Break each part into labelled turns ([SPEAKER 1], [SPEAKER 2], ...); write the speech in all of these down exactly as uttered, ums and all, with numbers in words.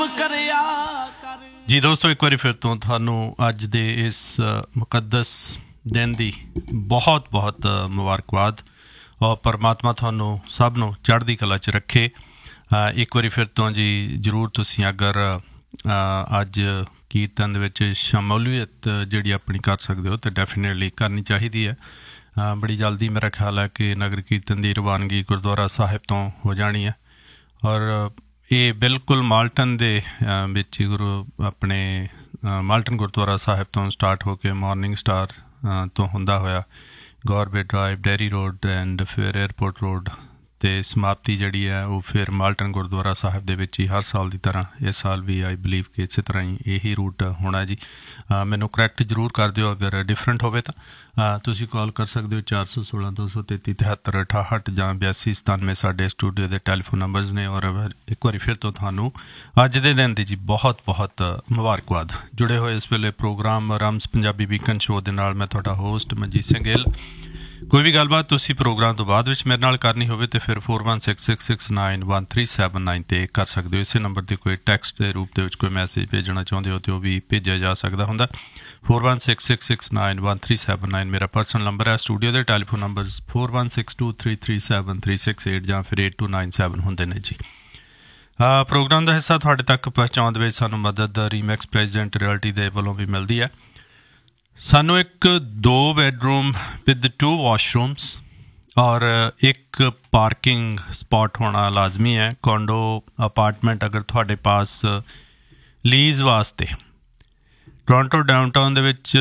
[SPEAKER 1] ਜੀ ਦੋਸਤੋ, ਇੱਕ ਵਾਰੀ ਫਿਰ ਤੋਂ ਤੁਹਾਨੂੰ ਅੱਜ ਦੇ ਇਸ ਮੁਕੱਦਸ ਦਿਨ ਦੀ ਬਹੁਤ ਬਹੁਤ ਮੁਬਾਰਕਬਾਦ ਔਰ ਪਰਮਾਤਮਾ ਤੁਹਾਨੂੰ ਸਭ ਨੂੰ ਚੜ੍ਹਦੀ ਕਲਾ 'ਚ ਰੱਖੇ। ਇੱਕ ਵਾਰੀ ਫਿਰ ਤੋਂ ਜੀ ਜ਼ਰੂਰ ਤੁਸੀਂ ਅਗਰ ਅੱਜ ਕੀਰਤਨ ਦੇ ਵਿੱਚ ਸ਼ਮੂਲੀਅਤ ਜਿਹੜੀ ਆਪਣੀ ਕਰ ਸਕਦੇ ਹੋ ਤਾਂ ਡੈਫੀਨੇਟਲੀ ਕਰਨੀ ਚਾਹੀਦੀ ਹੈ। ਬੜੀ ਜਲਦੀ ਮੇਰਾ ਖਿਆਲ ਹੈ ਕਿ ਨਗਰ ਕੀਰਤਨ ਦੀ ਰਵਾਨਗੀ ਗੁਰਦੁਆਰਾ ਸਾਹਿਬ ਤੋਂ ਹੋ ਜਾਣੀ ਹੈ ਔਰ ਇਹ ਬਿਲਕੁਲ ਮਾਲਟਨ ਦੇ ਵਿੱਚ ਹੀ ਗੁਰੂ ਆਪਣੇ ਮਾਲਟਨ ਗੁਰਦੁਆਰਾ ਸਾਹਿਬ ਤੋਂ ਸਟਾਰਟ ਹੋ ਕੇ ਮੋਰਨਿੰਗ ਸਟਾਰ ਤੋਂ ਹੁੰਦਾ ਹੋਇਆ ਗੌਰਬੇ ਡਰਾਈਵ, ਡੈਰੀ ਰੋਡ ਐਂਡ ਫਿਰ ਏਅਰਪੋਰਟ ਰੋਡ ਅਤੇ ਸਮਾਪਤੀ ਜਿਹੜੀ ਹੈ ਉਹ ਫਿਰ ਮਾਲਟਨ ਗੁਰਦੁਆਰਾ ਸਾਹਿਬ ਦੇ ਵਿੱਚ ਹੀ ਹਰ ਸਾਲ ਦੀ ਤਰ੍ਹਾਂ ਇਸ ਸਾਲ ਵੀ ਆਈ ਬਿਲੀਵ ਕਿ ਇਸੇ ਤਰ੍ਹਾਂ ਹੀ ਇਹੀ ਰੂਟ ਹੋਣਾ ਜੀ। ਮੈਨੂੰ ਕਰੈਕਟ ਜ਼ਰੂਰ ਕਰ ਦਿਓ ਅਗਰ ਡਿਫਰੈਂਟ ਹੋਵੇ ਤਾਂ। ਤੁਸੀਂ ਕਾਲ ਕਰ ਸਕਦੇ ਹੋ ਚਾਰ ਸੌ ਸੋਲਾਂ ਦੋ ਸੌ ਤੇਤੀ ਤਿਹੱਤਰ ਅਠਾਹਠ ਜਾਂ ਬਿਆਸੀ ਸਤਾਨਵੇਂ ਸਾਡੇ ਸਟੂਡੀਓ ਦੇ ਟੈਲੀਫੋਨ ਨੰਬਰਸ ਨੇ। ਔਰ ਇੱਕ ਵਾਰੀ ਫਿਰ ਤੋਂ ਤੁਹਾਨੂੰ ਅੱਜ ਦੇ ਦਿਨ ਦੀ ਜੀ ਬਹੁਤ ਬਹੁਤ ਮੁਬਾਰਕਬਾਦ। ਜੁੜੇ ਹੋਏ ਇਸ ਵੇਲੇ ਪ੍ਰੋਗਰਾਮ ਰਮਸ ਪੰਜਾਬੀ ਵੀਕਐਂਡ ਸ਼ੋਅ ਦੇ ਨਾਲ ਮੈਂ ਤੁਹਾਡਾ ਹੋਸਟ ਮਨਜੀਤ ਸਿੰਘ ਗਿੱਲ। ਕੋਈ ਵੀ ਗੱਲਬਾਤ ਤੁਸੀਂ ਪ੍ਰੋਗਰਾਮ ਤੋਂ ਬਾਅਦ ਵਿੱਚ ਮੇਰੇ ਨਾਲ ਕਰਨੀ ਹੋਵੇ ਤਾਂ ਫਿਰ four one six six six nine one three seven nine 'ਤੇ ਕਰ ਸਕਦੇ ਹੋ। ਇਸੇ ਨੰਬਰ 'ਤੇ ਕੋਈ ਟੈਕਸਟ ਦੇ ਰੂਪ ਦੇ ਵਿੱਚ ਕੋਈ ਮੈਸੇਜ ਭੇਜਣਾ ਚਾਹੁੰਦੇ ਹੋ ਤਾਂ ਉਹ ਵੀ ਭੇਜਿਆ ਜਾ ਸਕਦਾ ਹੁੰਦਾ। Four one six six six nine one three seven nine ਮੇਰਾ ਪਰਸਨਲ ਨੰਬਰ ਹੈ। ਸਟੂਡੀਓ ਦੇ telephone numbers four one six two three three seven three six eight ਜਾਂ ਫਿਰ ਏਟ ਟੂ ਨਾਈਨ ਸੈਵਨ ਹੁੰਦੇ ਨੇ ਜੀ। ਪ੍ਰੋਗਰਾਮ ਦਾ ਹਿੱਸਾ ਤੁਹਾਡੇ ਤੱਕ ਪਹੁੰਚਾਉਣ ਦੇ ਵਿੱਚ ਸਾਨੂੰ ਮਦਦ ਰੀਮੈਕਸ ਪ੍ਰੈਜ਼ੀਡੈਂਟ ਰਿਅਲਟੀ ਦੇ ਵੱਲੋਂ ਵੀ ਮਿਲਦੀ ਹੈ। ਸਾਨੂੰ ਇੱਕ ਦੋ ਬੈਡਰੂਮ ਵਿਦ ਟੂ ਵਾਸ਼ਰੂਮਸ ਔਰ ਇੱਕ ਪਾਰਕਿੰਗ ਸਪਾਟ ਹੋਣਾ ਲਾਜ਼ਮੀ ਹੈ। ਕੋਂਡੋ ਅਪਾਰਟਮੈਂਟ ਅਗਰ ਤੁਹਾਡੇ ਪਾਸ ਲੀਜ਼ ਵਾਸਤੇ ਟੋਰਾਂਟੋ ਡਾਊਨਟਾਊਨ ਦੇ ਵਿੱਚ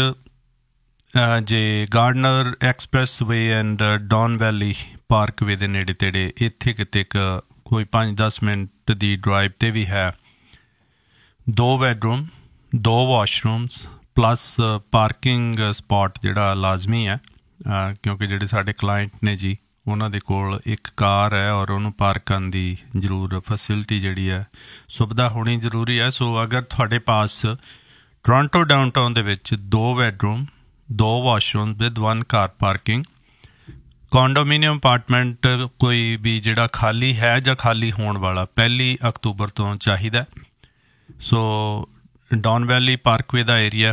[SPEAKER 1] ਜੇ gardener express way and Don valley park ਵੇ ਦੇ ਨੇੜੇ ਤੇੜੇ ਇੱਥੇ ਕਿਤੇ ਕੋਈ ਪੰਜ ਦਸ ਮਿੰਟ ਦੀ ਡਰਾਈਵ 'ਤੇ ਵੀ ਹੈ ਦੋ ਬੈਡਰੂਮ ਦੋ ਵਾਸ਼ਰੂਮਸ ਪਲੱਸ ਪਾਰਕਿੰਗ ਸਪਾਟ ਜਿਹੜਾ ਲਾਜ਼ਮੀ ਹੈ ਕਿਉਂਕਿ ਜਿਹੜੇ ਸਾਡੇ ਕਲਾਇੰਟ ਨੇ ਜੀ ਉਹਨਾਂ ਦੇ ਕੋਲ ਇੱਕ ਕਾਰ ਹੈ ਔਰ ਉਹਨੂੰ ਪਾਰਕ ਕਰਨ ਦੀ ਜ਼ਰੂਰ ਫੈਸਿਲਿਟੀ ਜਿਹੜੀ ਹੈ ਸੁਵਿਧਾ ਹੋਣੀ ਜ਼ਰੂਰੀ ਹੈ। ਸੋ ਅਗਰ ਤੁਹਾਡੇ ਪਾਸ ਟੋਰਾਂਟੋ ਡਾਊਨਟਾਊਨ ਦੇ ਵਿੱਚ ਦੋ ਬੈਡਰੂਮ ਦੋ washroom with one car parking ਕੌਂਡੋਮੀਨੀਅਮ apartment ਕੋਈ ਵੀ ਜਿਹੜਾ ਖਾਲੀ ਹੈ ਜਾਂ ਖਾਲੀ ਹੋਣ ਵਾਲਾ ਪਹਿਲੀ ਅਕਤੂਬਰ ਤੋਂ ਚਾਹੀਦਾ। ਸੋ ਡੌਨ ਵੈਲੀ ਪਾਰਕਵੇ ਦਾ ਏਰੀਆ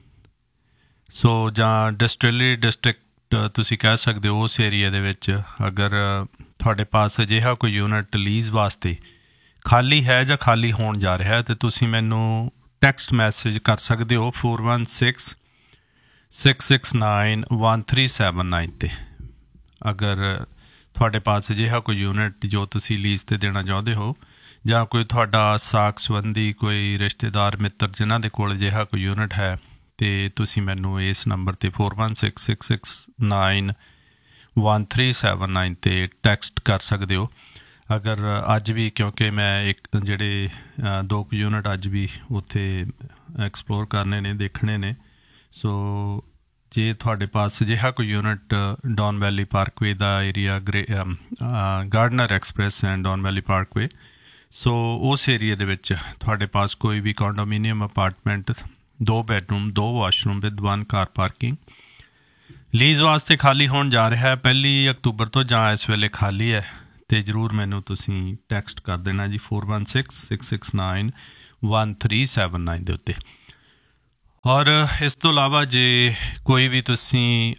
[SPEAKER 1] ਸੋ ਜਾਂ ਡਿਸਟਿਲਰੀ ਡਿਸਟ੍ਰਿਕਟ ਤੁਸੀਂ ਕਹਿ ਸਕਦੇ ਹੋ ਉਸ ਏਰੀਆ ਦੇ ਵਿੱਚ ਅਗਰ ਤੁਹਾਡੇ ਪਾਸ ਅਜਿਹਾ ਕੋਈ ਯੂਨਿਟ ਲੀਜ਼ ਵਾਸਤੇ ਖਾਲੀ ਹੈ ਜਾਂ ਖਾਲੀ ਹੋਣ ਜਾ ਰਿਹਾ ਤਾਂ ਤੁਸੀਂ ਮੈਨੂੰ ਟੈਕਸਟ ਮੈਸੇਜ ਕਰ ਸਕਦੇ ਹੋ four one six six six nine one three seven nine 'ਤੇ। ਅਗਰ ਤੁਹਾਡੇ ਪਾਸ ਅਜਿਹਾ ਕੋਈ ਯੂਨਿਟ ਜੋ ਤੁਸੀਂ ਲੀਜ਼ 'ਤੇ ਦੇਣਾ ਚਾਹੁੰਦੇ ਹੋ ਜਾਂ ਕੋਈ ਤੁਹਾਡਾ ਸਾਕ ਸੰਬੰਧੀ ਕੋਈ ਰਿਸ਼ਤੇਦਾਰ ਮਿੱਤਰ ਜਿਨ੍ਹਾਂ ਦੇ ਕੋਲ ਅਜਿਹਾ ਕੋਈ ਯੂਨਿਟ ਹੈ ਅਤੇ ਤੁਸੀਂ ਮੈਨੂੰ ਇਸ ਨੰਬਰ 'ਤੇ four one six six six nine one three seven nine 'ਤੇ ਟੈਕਸਟ ਕਰ ਸਕਦੇ ਹੋ। ਅਗਰ ਅੱਜ ਵੀ ਕਿਉਂਕਿ ਮੈਂ ਇੱਕ ਜਿਹੜੇ ਦੋ ਕੁ ਯੂਨਿਟ ਅੱਜ ਵੀ ਉੱਥੇ ਐਕਸਪਲੋਰ ਕਰਨੇ ਨੇ ਦੇਖਣੇ ਨੇ ਸੋ ਜੇ ਤੁਹਾਡੇ ਪਾਸ ਅਜਿਹਾ ਕੋਈ unit Don valley Parkway the area grey gardener express and Don valley Parkway ਸੋ ਉਸ ਏਰੀਏ ਦੇ ਵਿੱਚ ਤੁਹਾਡੇ ਪਾਸ ਕੋਈ ਵੀ ਕੌਂਡੋਮੀਨੀਅਮ ਅਪਾਰਟਮੈਂਟ ਦੋ ਬੈਡਰੂਮ ਦੋ washroom with one car parking lease ਵਾਸਤੇ ਖਾਲੀ ਹੋਣ ਜਾ ਰਿਹਾ ਪਹਿਲੀ ਅਕਤੂਬਰ ਤੋਂ ਜਾਂ ਇਸ ਵੇਲੇ ਖਾਲੀ ਹੈ ਅਤੇ ਜ਼ਰੂਰ ਮੈਨੂੰ ਤੁਸੀਂ ਟੈਕਸਟ ਕਰ ਦੇਣਾ ਜੀ four one six six six nine one three seven nine ਦੇ ਉੱਤੇ। ਔਰ ਇਸ ਤੋਂ ਇਲਾਵਾ ਜੇ ਕੋਈ ਵੀ ਤੁਸੀਂ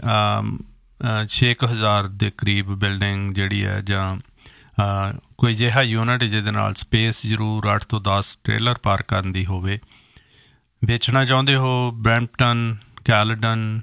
[SPEAKER 1] ਛੇ ਕੁ ਹਜ਼ਾਰ ਦੇ ਕਰੀਬ ਬਿਲਡਿੰਗ ਜਿਹੜੀ ਹੈ ਜਾਂ ਕੋਈ ਅਜਿਹਾ ਯੂਨਿਟ ਜਿਹਦੇ ਨਾਲ ਸਪੇਸ ਜ਼ਰੂਰ ਅੱਠ ਤੋਂ ਦਸ ਟ੍ਰੇਲਰ ਪਾਰਕ ਕਰਨ ਦੀ ਹੋਵੇ ਵੇਚਣਾ ਚਾਹੁੰਦੇ ਹੋ ਬਰੈਂਪਟਨ ਕੈਲਡਨ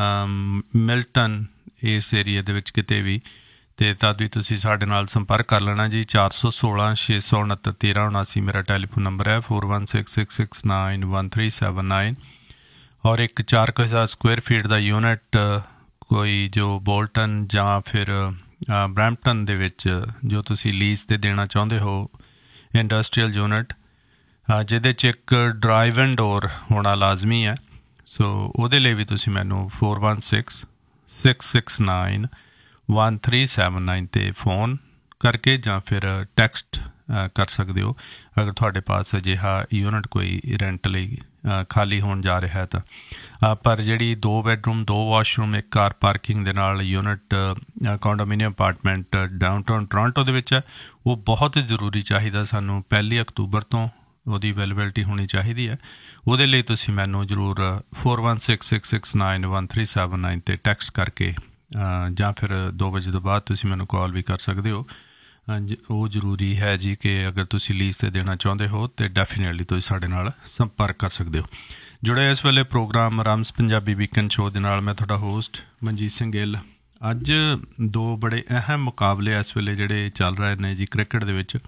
[SPEAKER 1] ਮਿਲਟਨ ਇਸ ਏਰੀਏ ਦੇ ਵਿੱਚ ਕਿਤੇ ਵੀ ਅਤੇ ਤਦ ਵੀ ਤੁਸੀਂ ਸਾਡੇ ਨਾਲ ਸੰਪਰਕ ਕਰ ਲੈਣਾ ਜੀ। ਚਾਰ ਸੌ ਸੋਲਾਂ ਛੇ ਸੌ ਉਣੱਤਰ ਤੇਰ੍ਹਾਂ ਉਣਾਸੀ ਮੇਰਾ ਟੈਲੀਫੋਨ ਨੰਬਰ ਹੈ four one six six six nine one three seven nine. ਔਰ ਇੱਕ ਚਾਰ ਕੁ ਹਜ਼ਾਰ ਸਕੁਅਰ ਫੀਟ ਦਾ ਯੂਨਿਟ ਕੋਈ ਜੋ ਬੋਲਟਨ ਜਾਂ ਫਿਰ ਬਰੈਂਪਟਨ ਦੇ ਵਿੱਚ ਜੋ ਤੁਸੀਂ ਲੀਜ਼ 'ਤੇ ਦੇਣਾ ਚਾਹੁੰਦੇ ਹੋ ਇੰਡਸਟਰੀਅਲ ਯੂਨਿਟ ਜਿਹਦੇ 'ਚ ਇੱਕ ਡਰਾਈਵ ਐਂਡ ਡੋਰ ਹੋਣਾ ਲਾਜ਼ਮੀ ਹੈ ਸੋ ਉਹਦੇ ਲਈ ਵੀ ਤੁਸੀਂ ਮੈਨੂੰ four one six six six nine one three seven nine 'ਤੇ ਫੋਨ ਕਰਕੇ ਜਾਂ ਫਿਰ ਟੈਕਸਟ ਕਰ ਸਕਦੇ ਹੋ ਅਗਰ ਤੁਹਾਡੇ ਪਾਸ ਅਜਿਹਾ ਯੂਨਿਟ ਕੋਈ ਰੈਂਟ ਲਈ ਖਾਲੀ ਹੋਣ ਜਾ ਰਿਹਾ ਤਾਂ। ਪਰ ਜਿਹੜੀ ਦੋ ਬੈਡਰੂਮ ਦੋ ਵਾਸ਼ਰੂਮ ਇੱਕ ਕਾਰ ਪਾਰਕਿੰਗ ਦੇ ਨਾਲ ਯੂਨਿਟ ਕੌਂਡੋਮੀਨੀਅਮ ਅਪਾਰਟਮੈਂਟ ਡਾਊਨਟਾਊਨ ਟੋਰਾਂਟੋ ਦੇ ਵਿੱਚ ਹੈ ਉਹ ਬਹੁਤ ਜ਼ਰੂਰੀ ਚਾਹੀਦਾ ਸਾਨੂੰ ਪਹਿਲੀ ਅਕਤੂਬਰ ਤੋਂ ਉਹਦੀ ਅਵੇਲੇਬਿਲਿਟੀ ਹੋਣੀ ਚਾਹੀਦੀ ਹੈ। ਉਹਦੇ ਲਈ ਤੁਸੀਂ ਮੈਨੂੰ ਜ਼ਰੂਰ four one six six six nine one three seven nine 'ਤੇ ਟੈਕਸਟ ਕਰਕੇ ਜਾਂ ਫਿਰ ਦੋ ਵਜੇ ਤੋਂ ਬਾਅਦ ਤੁਸੀਂ ਮੈਨੂੰ ਕਾਲ ਵੀ ਕਰ ਸਕਦੇ ਹੋ। ਉਹ ਜ਼ਰੂਰੀ ਹੈ ਜੀ ਕਿ ਅਗਰ ਤੁਸੀਂ ਲੀਜ਼ 'ਤੇ ਦੇਣਾ ਚਾਹੁੰਦੇ ਹੋ ਤਾਂ ਡੈਫੀਨੇਟਲੀ ਤੁਸੀਂ ਸਾਡੇ ਨਾਲ ਸੰਪਰਕ ਕਰ ਸਕਦੇ ਹੋ। ਜੁੜੇ ਇਸ ਵੇਲੇ ਪ੍ਰੋਗਰਾਮ ਰਮਸ ਪੰਜਾਬੀ ਵੀਕਐਂਡ ਸ਼ੋਅ ਦੇ ਨਾਲ ਮੈਂ ਤੁਹਾਡਾ ਹੋਸਟ ਮਨਜੀਤ ਸਿੰਘ ਗਿੱਲ। ਅੱਜ ਦੋ ਬੜੇ ਅਹਿਮ ਮੁਕਾਬਲੇ ਇਸ ਵੇਲੇ ਜਿਹੜੇ ਚੱਲ ਰਹੇ ਨੇ ਜੀ ਕ੍ਰਿਕਟ ਦੇ ਵਿੱਚ।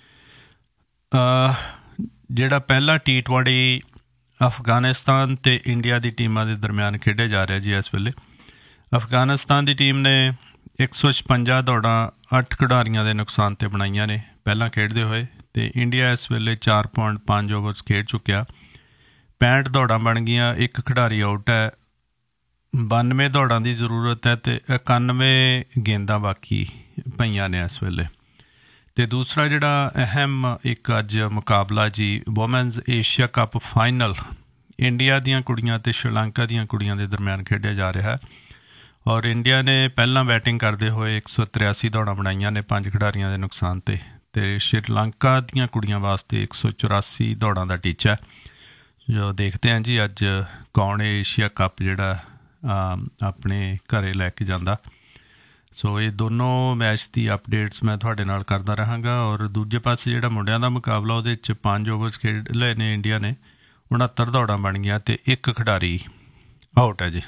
[SPEAKER 1] ਜਿਹੜਾ ਪਹਿਲਾ ਟੀ ਟਵੈਂਟੀ ਅਫਗਾਨਿਸਤਾਨ ਅਤੇ ਇੰਡੀਆ ਦੀ ਟੀਮਾਂ ਦੇ ਦਰਮਿਆਨ ਖੇਡਿਆ ਜਾ ਰਿਹਾ ਜੀ ਇਸ ਵੇਲੇ। ਅਫਗਾਨਿਸਤਾਨ ਦੀ ਟੀਮ ਨੇ ਇੱਕ ਸੌ ਛਪੰਜਾ ਦੌੜਾਂ ਅੱਠ ਖਿਡਾਰੀਆਂ ਦੇ ਨੁਕਸਾਨ 'ਤੇ ਬਣਾਈਆਂ ਨੇ ਪਹਿਲਾਂ ਖੇਡਦੇ ਹੋਏ, ਅਤੇ ਇੰਡੀਆ ਇਸ ਵੇਲੇ ਚਾਰ ਪੁਆਇੰਟ ਪੰਜ ਓਵਰਸ ਖੇਡ ਚੁੱਕਿਆ। ਪੈਂਹਠ ਦੌੜਾਂ ਬਣ ਗਈਆਂ, ਇੱਕ ਖਿਡਾਰੀ ਆਊਟ ਹੈ। ਬਾਨਵੇਂ ਦੌੜਾਂ ਦੀ ਜ਼ਰੂਰਤ ਹੈ ਅਤੇ ਇਕਾਨਵੇਂ ਗੇਂਦਾਂ ਬਾਕੀ ਪਈਆਂ ਨੇ ਇਸ ਵੇਲੇ। ਅਤੇ ਦੂਸਰਾ ਜਿਹੜਾ ਅਹਿਮ ਇੱਕ ਅੱਜ ਮੁਕਾਬਲਾ ਜੀ women's Asia cup final India ਦੀਆਂ ਕੁੜੀਆਂ ਅਤੇ ਸ਼੍ਰੀਲੰਕਾ ਦੀਆਂ ਕੁੜੀਆਂ ਦੇ ਦਰਮਿਆਨ ਖੇਡਿਆ ਜਾ ਰਿਹਾ ਹੈ। ਔਰ ਇੰਡੀਆ ਨੇ ਪਹਿਲਾਂ ਬੈਟਿੰਗ ਕਰਦੇ ਹੋਏ ਇੱਕ ਸੌ ਤਰਿਆਸੀ ਦੌੜਾਂ ਬਣਾਈਆਂ ਨੇ ਪੰਜ ਖਿਡਾਰੀਆਂ ਦੇ ਨੁਕਸਾਨ 'ਤੇ, ਅਤੇ ਸ਼੍ਰੀਲੰਕਾ ਦੀਆਂ ਕੁੜੀਆਂ ਵਾਸਤੇ ਇੱਕ ਸੌ ਚੁਰਾਸੀ ਦੌੜਾਂ ਦਾ ਟੀਚਾ। ਜੋ ਦੇਖਦੇ ਹਾਂ ਜੀ ਅੱਜ ਕੌਣ ਏਸ਼ੀਆ ਕੱਪ ਜਿਹੜਾ ਆਪਣੇ ਘਰ ਲੈ ਕੇ ਜਾਂਦਾ। ਸੋ ਇਹ ਦੋਨੋਂ ਮੈਚ ਦੀ ਅਪਡੇਟਸ ਮੈਂ ਤੁਹਾਡੇ ਨਾਲ ਕਰਦਾ ਰਹਾਂਗਾ। ਔਰ ਦੂਜੇ ਪਾਸੇ ਜਿਹੜਾ ਮੁੰਡਿਆਂ ਦਾ ਮੁਕਾਬਲਾ ਉਹਦੇ 'ਚ ਪੰਜ ਓਵਰਸ ਖੇਡ ਲਏ ਨੇ ਇੰਡੀਆ ਨੇ, ਉਣਹੱਤਰ ਦੌੜਾਂ ਬਣ ਗਈਆਂ ਅਤੇ ਇੱਕ ਖਿਡਾਰੀ ਆਊਟ ਹੈ ਜੀ।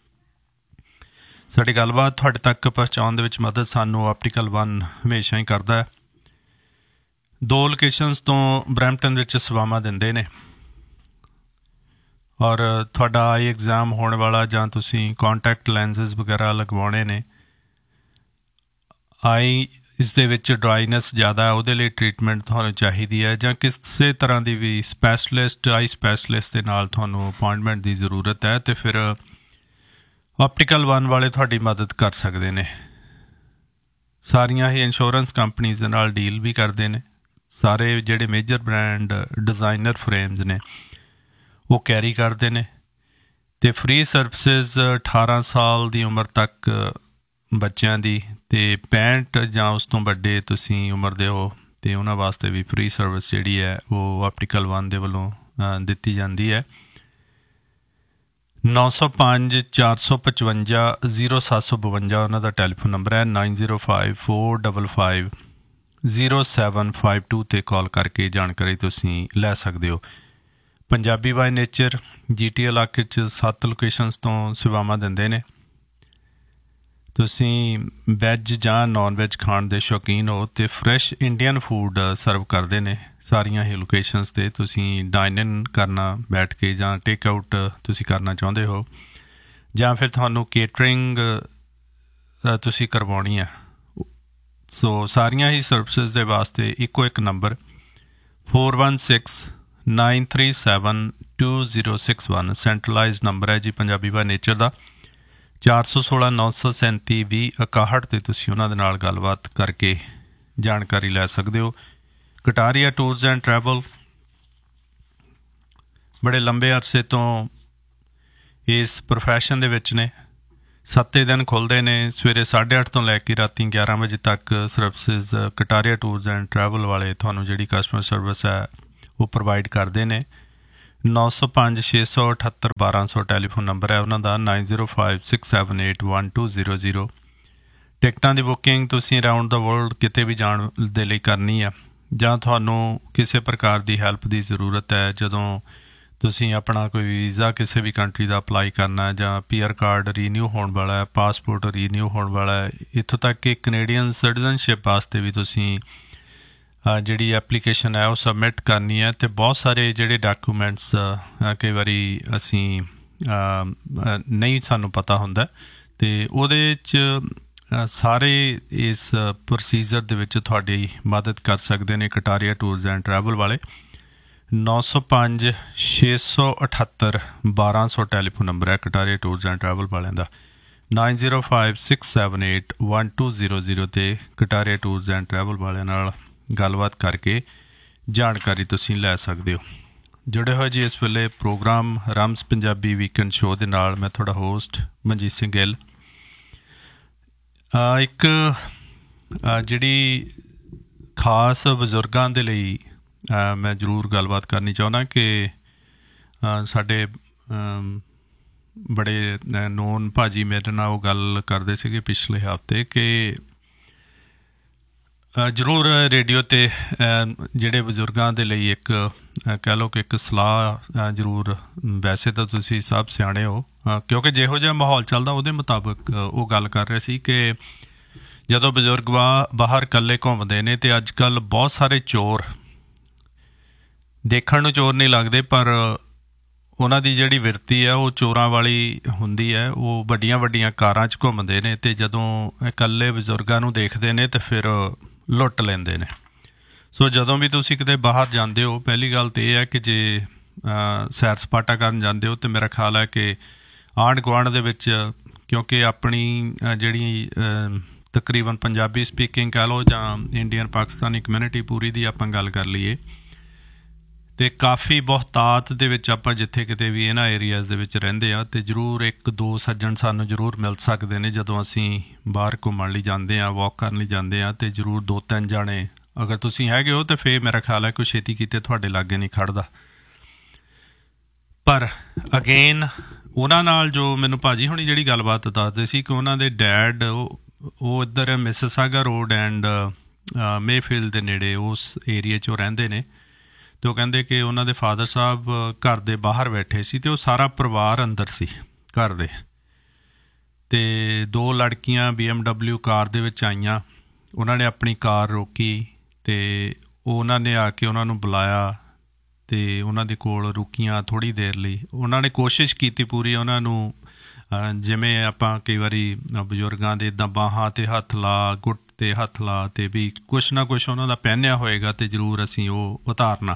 [SPEAKER 1] ਸਾਡੀ ਗੱਲਬਾਤ ਤੁਹਾਡੇ ਤੱਕ ਪਹੁੰਚਾਉਣ ਦੇ ਵਿੱਚ ਮਦਦ ਸਾਨੂੰ ਆਪਟੀਕਲ ਵਨ ਹਮੇਸ਼ਾ ਹੀ ਕਰਦਾ ਹੈ। ਦੋ ਲੋਕੇਸ਼ਨਸ ਤੋਂ ਬਰੈਂਪਟਨ ਵਿੱਚ ਸੇਵਾਵਾਂ ਦਿੰਦੇ ਨੇ। ਔਰ ਤੁਹਾਡਾ ਆਈ ਐਗਜ਼ਾਮ ਹੋਣ ਵਾਲਾ ਜਾਂ ਤੁਸੀਂ ਕੋਂਟੈਕਟ ਲੈਂਸਿਸ ਵਗੈਰਾ ਲਗਵਾਉਣੇ ਨੇ, ਆਈ ਇਸ ਦੇ ਵਿੱਚ ਡਰਾਈਨੈਸ ਜ਼ਿਆਦਾ ਹੈ, ਉਹਦੇ ਲਈ ਟਰੀਟਮੈਂਟ ਤੁਹਾਨੂੰ ਚਾਹੀਦੀ ਹੈ, ਜਾਂ ਕਿਸੇ ਤਰ੍ਹਾਂ ਦੀ ਵੀ ਸਪੈਸ਼ਲਿਸਟ ਆਈ ਸਪੈਸ਼ਲਿਸਟ ਦੇ ਨਾਲ ਤੁਹਾਨੂੰ ਅਪੁਆਇੰਟਮੈਂਟ ਦੀ ਜ਼ਰੂਰਤ ਹੈ, ਅਤੇ ਫਿਰ ਆਪਟੀਕਲ ਵਨ ਵਾਲੇ ਤੁਹਾਡੀ ਮਦਦ ਕਰ ਸਕਦੇ ਨੇ। ਸਾਰੀਆਂ ਹੀ ਇੰਸ਼ੋਰੈਂਸ ਕੰਪਨੀਜ਼ ਦੇ ਨਾਲ ਡੀਲ ਵੀ ਕਰਦੇ ਨੇ। ਸਾਰੇ ਜਿਹੜੇ ਮੇਜਰ ਬ੍ਰਾਂਡ ਡਿਜ਼ਾਈਨਰ ਫਰੇਮਸ ਨੇ ਉਹ ਕੈਰੀ ਕਰਦੇ ਨੇ, ਅਤੇ ਫ੍ਰੀ ਸਰਵਿਸਿਜ਼ ਅਠਾਰਾਂ ਸਾਲ ਦੀ ਉਮਰ ਤੱਕ ਬੱਚਿਆਂ ਦੀ, ਅਤੇ ਪੈਂਹਠ ਜਾਂ ਉਸ ਤੋਂ ਵੱਡੇ ਤੁਸੀਂ ਉਮਰ ਦੇ ਹੋ ਅਤੇ ਉਹਨਾਂ ਵਾਸਤੇ ਵੀ ਫ੍ਰੀ ਸਰਵਿਸ ਜਿਹੜੀ ਹੈ ਉਹ ਆਪਟੀਕਲ ਵਨ ਦੇ ਵੱਲੋਂ ਦਿੱਤੀ ਜਾਂਦੀ ਹੈ। ਨੌ ਸੌ ਪੰਜ ਚਾਰ ਸੌ ਪਚਵੰਜਾ ਜ਼ੀਰੋ ਸੱਤ ਸੌ ਬਵੰਜਾ ਉਹਨਾਂ ਦਾ ਟੈਲੀਫੋਨ ਨੰਬਰ ਹੈ। Nine zero five four double five zero seven five to 'ਤੇ ਕਾਲ ਕਰਕੇ ਜਾਣਕਾਰੀ ਤੁਸੀਂ ਲੈ ਸਕਦੇ ਹੋ। Punjabi by nature G T ਇਲਾਕੇ 'ਚ ਸੱਤ ਲੋਕੇਸ਼ਨਸ ਤੋਂ ਸੇਵਾਵਾਂ ਦਿੰਦੇ ਨੇ। ਤੁਸੀਂ ਵੈੱਜ ਜਾਂ ਨੋਨ ਵੈੱਜ ਖਾਣ ਦੇ ਸ਼ੌਕੀਨ ਹੋ ਅਤੇ ਫਰੈਸ਼ ਇੰਡੀਅਨ ਫੂਡ ਸਰਵ ਕਰਦੇ ਨੇ ਸਾਰੀਆਂ ਹੀ ਲੋਕੇਸ਼ਨਸ 'ਤੇ। ਤੁਸੀਂ ਡਾਈਨ ਇਨ ਕਰਨਾ ਬੈਠ ਕੇ, ਜਾਂ ਟੇਕ ਆਊਟ ਤੁਸੀਂ ਕਰਨਾ ਚਾਹੁੰਦੇ ਹੋ, ਜਾਂ ਫਿਰ ਤੁਹਾਨੂੰ ਕੇਟਰਿੰਗ ਤੁਸੀਂ ਕਰਵਾਉਣੀ ਹੈ। ਸੋ ਸਾਰੀਆਂ ਹੀ ਸਰਵਿਸਿਜ਼ ਦੇ ਵਾਸਤੇ ਇੱਕੋ ਇੱਕ number four one six nine three seven two zero six one centralise number ਹੈ ਜੀ ਪੰਜਾਬੀ ਬਾਏ ਨੇਚਰ ਦਾ। ਚਾਰ ਸੌ ਸੋਲਾਂ ਨੌ ਸੌ ਸੈਂਤੀ ਵੀਹ ਇਕਾਹਠ 'ਤੇ ਤੁਸੀਂ ਉਹਨਾਂ ਦੇ ਨਾਲ ਗੱਲਬਾਤ ਕਰਕੇ ਜਾਣਕਾਰੀ ਲੈ ਸਕਦੇ ਹੋ। ਕਟਾਰੀਆ ਟੂਰਸ ਐਂਡ ਟਰੈਵਲ ਬੜੇ ਲੰਬੇ ਅਰਸੇ ਤੋਂ ਇਸ ਪ੍ਰੋਫੈਸ਼ਨ ਦੇ ਵਿੱਚ ਨੇ। ਸੱਤੇ ਦਿਨ ਖੁੱਲ੍ਹਦੇ ਨੇ, ਸਵੇਰੇ ਸਾਢੇ ਅੱਠ ਤੋਂ ਲੈ ਕੇ ਰਾਤੀ ਗਿਆਰਾਂ ਵਜੇ ਤੱਕ services Kataria tours and travel ਵਾਲੇ ਤੁਹਾਨੂੰ ਜਿਹੜੀ ਕਸਟਮਰ ਸਰਵਿਸ ਹੈ ਉਹ ਪ੍ਰੋਵਾਈਡ ਕਰਦੇ ਨੇ। ਨੌ ਸੌ ਪੰਜ ਛੇ ਸੌ ਅਠੱਤਰ ਬਾਰਾਂ ਸੌ ਟੈਲੀਫੋਨ ਨੰਬਰ ਹੈ ਉਹਨਾਂ ਦਾ। Nine zero five six seven eight one two zero zero. ਟਿਕਟਾਂ ਦੀ ਬੁਕਿੰਗ ਤੁਸੀਂ ਅਰਾਊਂਡ ਦਾ ਵਰਲਡ ਕਿਤੇ ਵੀ ਜਾਣ ਦੇ ਲਈ ਕਰਨੀ ਆ, ਜਾਂ ਤੁਹਾਨੂੰ ਕਿਸੇ ਪ੍ਰਕਾਰ ਦੀ ਹੈਲਪ ਦੀ ਜ਼ਰੂਰਤ ਹੈ ਜਦੋਂ ਤੁਸੀਂ ਆਪਣਾ ਕੋਈ ਵੀਜ਼ਾ ਕਿਸੇ ਵੀ ਕੰਟਰੀ ਦਾ ਅਪਲਾਈ ਕਰਨਾ, ਜਾਂ ਪੀ ਆਰ ਕਾਰਡ ਰੀਨਿਊ ਹੋਣ ਵਾਲਾ ਹੈ, ਪਾਸਪੋਰਟ ਰੀਨਿਊ ਹੋਣ ਵਾਲਾ ਹੈ, ਇੱਥੋਂ ਤੱਕ ਕਿ ਕੈਨੇਡੀਅਨ ਸਿਟੀਜ਼ਨਸ਼ਿਪ ਵਾਸਤੇ ਵੀ ਤੁਸੀਂ ਜਿਹੜੀ ਐਪਲੀਕੇਸ਼ਨ ਹੈ ਉਹ ਸਬਮਿਟ ਕਰਨੀ ਹੈ। ਅਤੇ ਬਹੁਤ ਸਾਰੇ ਜਿਹੜੇ ਡਾਕੂਮੈਂਟਸ ਕਈ ਵਾਰੀ ਅਸੀਂ ਨਹੀਂ ਸਾਨੂੰ ਪਤਾ ਹੁੰਦਾ, ਅਤੇ ਉਹਦੇ 'ਚ ਸਾਰੇ ਇਸ ਪ੍ਰੋਸੀਜਰ ਦੇ ਵਿੱਚ ਤੁਹਾਡੀ ਮਦਦ ਕਰ ਸਕਦੇ ਨੇ ਕਟਾਰੀਆ ਟੂਰਸ ਐਂਡ ਟਰੈਵਲ ਵਾਲੇ। ਨੌ ਸੌ ਪੰਜ ਛੇ ਸੌ ਅਠੱਤਰ ਬਾਰਾਂ ਸੌ ਟੈਲੀਫੋਨ ਨੰਬਰ ਹੈ ਕਟਾਰੀਆ ਟੂਰਸ ਐਂਡ ਟਰੈਵਲ ਵਾਲਿਆਂ ਦਾ। Nine zero five six seven eight one two zero zero 'ਤੇ ਕਟਾਰੀਆ ਟੂਰਸ ਐਂਡ ਟਰੈਵਲ ਵਾਲਿਆਂ ਨਾਲ ਗੱਲਬਾਤ ਕਰਕੇ ਜਾਣਕਾਰੀ ਤੁਸੀਂ ਲੈ ਸਕਦੇ ਹੋ। ਜੁੜੇ ਹੋਏ ਜੀ ਇਸ ਵੇਲੇ ਪ੍ਰੋਗਰਾਮ ਰਮਸ ਪੰਜਾਬੀ ਵੀਕਐਂਡ ਸ਼ੋਅ ਦੇ ਨਾਲ ਮੈਂ ਤੁਹਾਡਾ ਹੋਸਟ ਮਨਜੀਤ ਸਿੰਘ ਗਿੱਲ। ਇੱਕ ਜਿਹੜੀ ਖਾਸ ਬਜ਼ੁਰਗਾਂ ਦੇ ਲਈ ਅ, ਮੈਂ ਜ਼ਰੂਰ ਗੱਲਬਾਤ ਕਰਨੀ ਚਾਹੁੰਦਾ ਕਿ ਅ, ਸਾਡੇ ਅਮ, ਬੜੇ ਨੋਨ ਭਾਜੀ ਮੇਰੇ ਨਾਲ ਉਹ ਗੱਲ ਕਰਦੇ ਸੀਗੇ ਪਿਛਲੇ ਹਫ਼ਤੇ ਕਿ ਅ, ਜ਼ਰੂਰ ਰੇਡੀਓ 'ਤੇ ਅ, ਜਿਹੜੇ ਬਜ਼ੁਰਗਾਂ ਦੇ ਲਈ ਇੱਕ ਅ, ਕਹਿ ਲਓ ਕਿ ਇੱਕ ਸਲਾਹ ਅ, ਜ਼ਰੂਰ, ਵੈਸੇ ਤਾਂ ਤੁਸੀਂ ਸਭ ਸਿਆਣੇ ਹੋ, ਅ, ਕਿਉਂਕਿ ਜਿਹੋ ਜਿਹਾ ਮਾਹੌਲ ਚੱਲਦਾ ਉਹਦੇ ਮੁਤਾਬਕ ਅ, ਉਹ ਗੱਲ ਕਰ ਰਹੇ ਸੀ ਕਿ ਜਦੋਂ ਬਜ਼ੁਰਗ ਬਾ ਬਾਹਰ ਇਕੱਲੇ ਘੁੰਮਦੇ ਨੇ ਅਤੇ ਅੱਜ ਕੱਲ੍ਹ ਬਹੁਤ ਸਾਰੇ ਚੋਰ, ਦੇਖਣ ਨੂੰ ਚੋਰ ਨਹੀਂ ਲੱਗਦੇ ਪਰ ਉਹਨਾਂ ਦੀ ਜਿਹੜੀ ਬਿਰਤੀ ਹੈ ਉਹ ਚੋਰਾਂ ਵਾਲੀ ਹੁੰਦੀ ਹੈ। ਉਹ ਵੱਡੀਆਂ ਵੱਡੀਆਂ ਕਾਰਾਂ 'ਚ ਘੁੰਮਦੇ ਨੇ ਅਤੇ ਜਦੋਂ ਇਕੱਲੇ ਬਜ਼ੁਰਗਾਂ ਨੂੰ ਦੇਖਦੇ ਨੇ ਤਾਂ ਫਿਰ ਲੁੱਟ ਲੈਂਦੇ ਨੇ। ਸੋ ਜਦੋਂ ਵੀ ਤੁਸੀਂ ਕਿਤੇ ਬਾਹਰ ਜਾਂਦੇ ਹੋ, ਪਹਿਲੀ ਗੱਲ ਤਾਂ ਇਹ ਹੈ ਕਿ ਜੇ ਸੈਰ ਸਪਾਟਾ ਕਰਨ ਜਾਂਦੇ ਹੋ ਤਾਂ ਮੇਰਾ ਖਿਆਲ ਹੈ ਕਿ ਆਂਢ ਗੁਆਂਢ ਦੇ ਵਿੱਚ, ਕਿਉਂਕਿ ਆਪਣੀ ਅ, ਜਿਹੜੀ ਅ, ਤਕਰੀਬਨ ਪੰਜਾਬੀ ਸਪੀਕਿੰਗ ਕਹਿ ਲਓ ਜਾਂ ਇੰਡੀਅਨ ਪਾਕਿਸਤਾਨੀ ਕਮਿਊਨਿਟੀ ਪੂਰੀ ਦੀ ਆਪਾਂ ਗੱਲ ਕਰ ਲਈਏ ਅਤੇ ਕਾਫੀ ਬਹੁਤਾਤ ਦੇ ਵਿੱਚ ਆਪਾਂ ਜਿੱਥੇ ਕਿਤੇ ਵੀ ਇਹਨਾਂ ਏਰੀਆਜ਼ ਦੇ ਵਿੱਚ ਰਹਿੰਦੇ ਹਾਂ, ਅਤੇ ਜ਼ਰੂਰ ਇੱਕ ਦੋ ਸੱਜਣ ਸਾਨੂੰ ਜ਼ਰੂਰ ਮਿਲ ਸਕਦੇ ਨੇ ਜਦੋਂ ਅਸੀਂ ਬਾਹਰ ਘੁੰਮਣ ਲਈ ਜਾਂਦੇ ਹਾਂ, ਵਾਕ ਕਰਨ ਲਈ ਜਾਂਦੇ ਹਾਂ, ਅਤੇ ਜ਼ਰੂਰ ਦੋ ਤਿੰਨ ਜਾਣੇ ਅਗਰ ਤੁਸੀਂ ਹੈਗੇ ਹੋ ਤਾਂ ਫਿਰ ਮੇਰਾ ਖਿਆਲ ਹੈ ਕੋਈ ਛੇਤੀ ਕੀਤੇ ਤੁਹਾਡੇ ਲਾਗੇ ਨਹੀਂ ਖੜ੍ਹਦਾ। ਪਰ ਅਗੇਨ ਉਹਨਾਂ ਨਾਲ ਜੋ ਮੈਨੂੰ ਭਾਜੀ ਹੁਣੀ ਜਿਹੜੀ ਗੱਲਬਾਤ ਦੱਸਦੇ ਸੀ ਕਿ ਉਹਨਾਂ ਦੇ ਡੈਡ ਉਹ ਉਹ ਇੱਧਰ ਮਿਸਿਸਾਗਾ ਰੋਡ ਐਂਡ ਮੇਫੀਲਡ ਦੇ ਨੇੜੇ ਉਸ ਏਰੀਏ 'ਚ ਉਹ ਰਹਿੰਦੇ ਨੇ, ਅਤੇ ਉਹ ਕਹਿੰਦੇ ਕਿ ਉਹਨਾਂ ਦੇ ਫਾਦਰ ਸਾਹਿਬ ਘਰ ਦੇ ਬਾਹਰ ਬੈਠੇ ਸੀ ਅਤੇ ਉਹ ਸਾਰਾ ਪਰਿਵਾਰ ਅੰਦਰ ਸੀ ਘਰ ਦੇ, ਅਤੇ ਦੋ ਲੜਕੀਆਂ ਬੀ ਐਮ ਡਬਲਿਊ ਕਾਰ ਦੇ ਵਿੱਚ ਆਈਆਂ। ਉਹਨਾਂ ਨੇ ਆਪਣੀ ਕਾਰ ਰੋਕੀ ਅਤੇ ਉਹ ਉਹਨਾਂ ਨੇ ਆ ਕੇ ਉਹਨਾਂ ਨੂੰ ਬੁਲਾਇਆ ਅਤੇ ਉਹਨਾਂ ਦੇ ਕੋਲ ਰੁਕੀਆਂ ਥੋੜ੍ਹੀ ਦੇਰ ਲਈ। ਉਹਨਾਂ ਨੇ ਕੋਸ਼ਿਸ਼ ਕੀਤੀ ਪੂਰੀ ਉਹਨਾਂ ਨੂੰ, ਜਿਵੇਂ ਆਪਾਂ ਕਈ ਵਾਰੀ ਬਜ਼ੁਰਗਾਂ ਦੇ ਇੱਦਾਂ ਬਾਹਾਂ 'ਤੇ ਹੱਥ ਲਾ, ਗੁੱਟ 'ਤੇ ਹੱਥ ਲਾ, ਅਤੇ ਵੀ ਕੁਛ ਨਾ ਕੁਛ ਉਹਨਾਂ ਦਾ ਪਹਿਨਿਆ ਹੋਏਗਾ ਅਤੇ ਜ਼ਰੂਰ ਅਸੀਂ ਉਹ ਉਤਾਰਨਾ।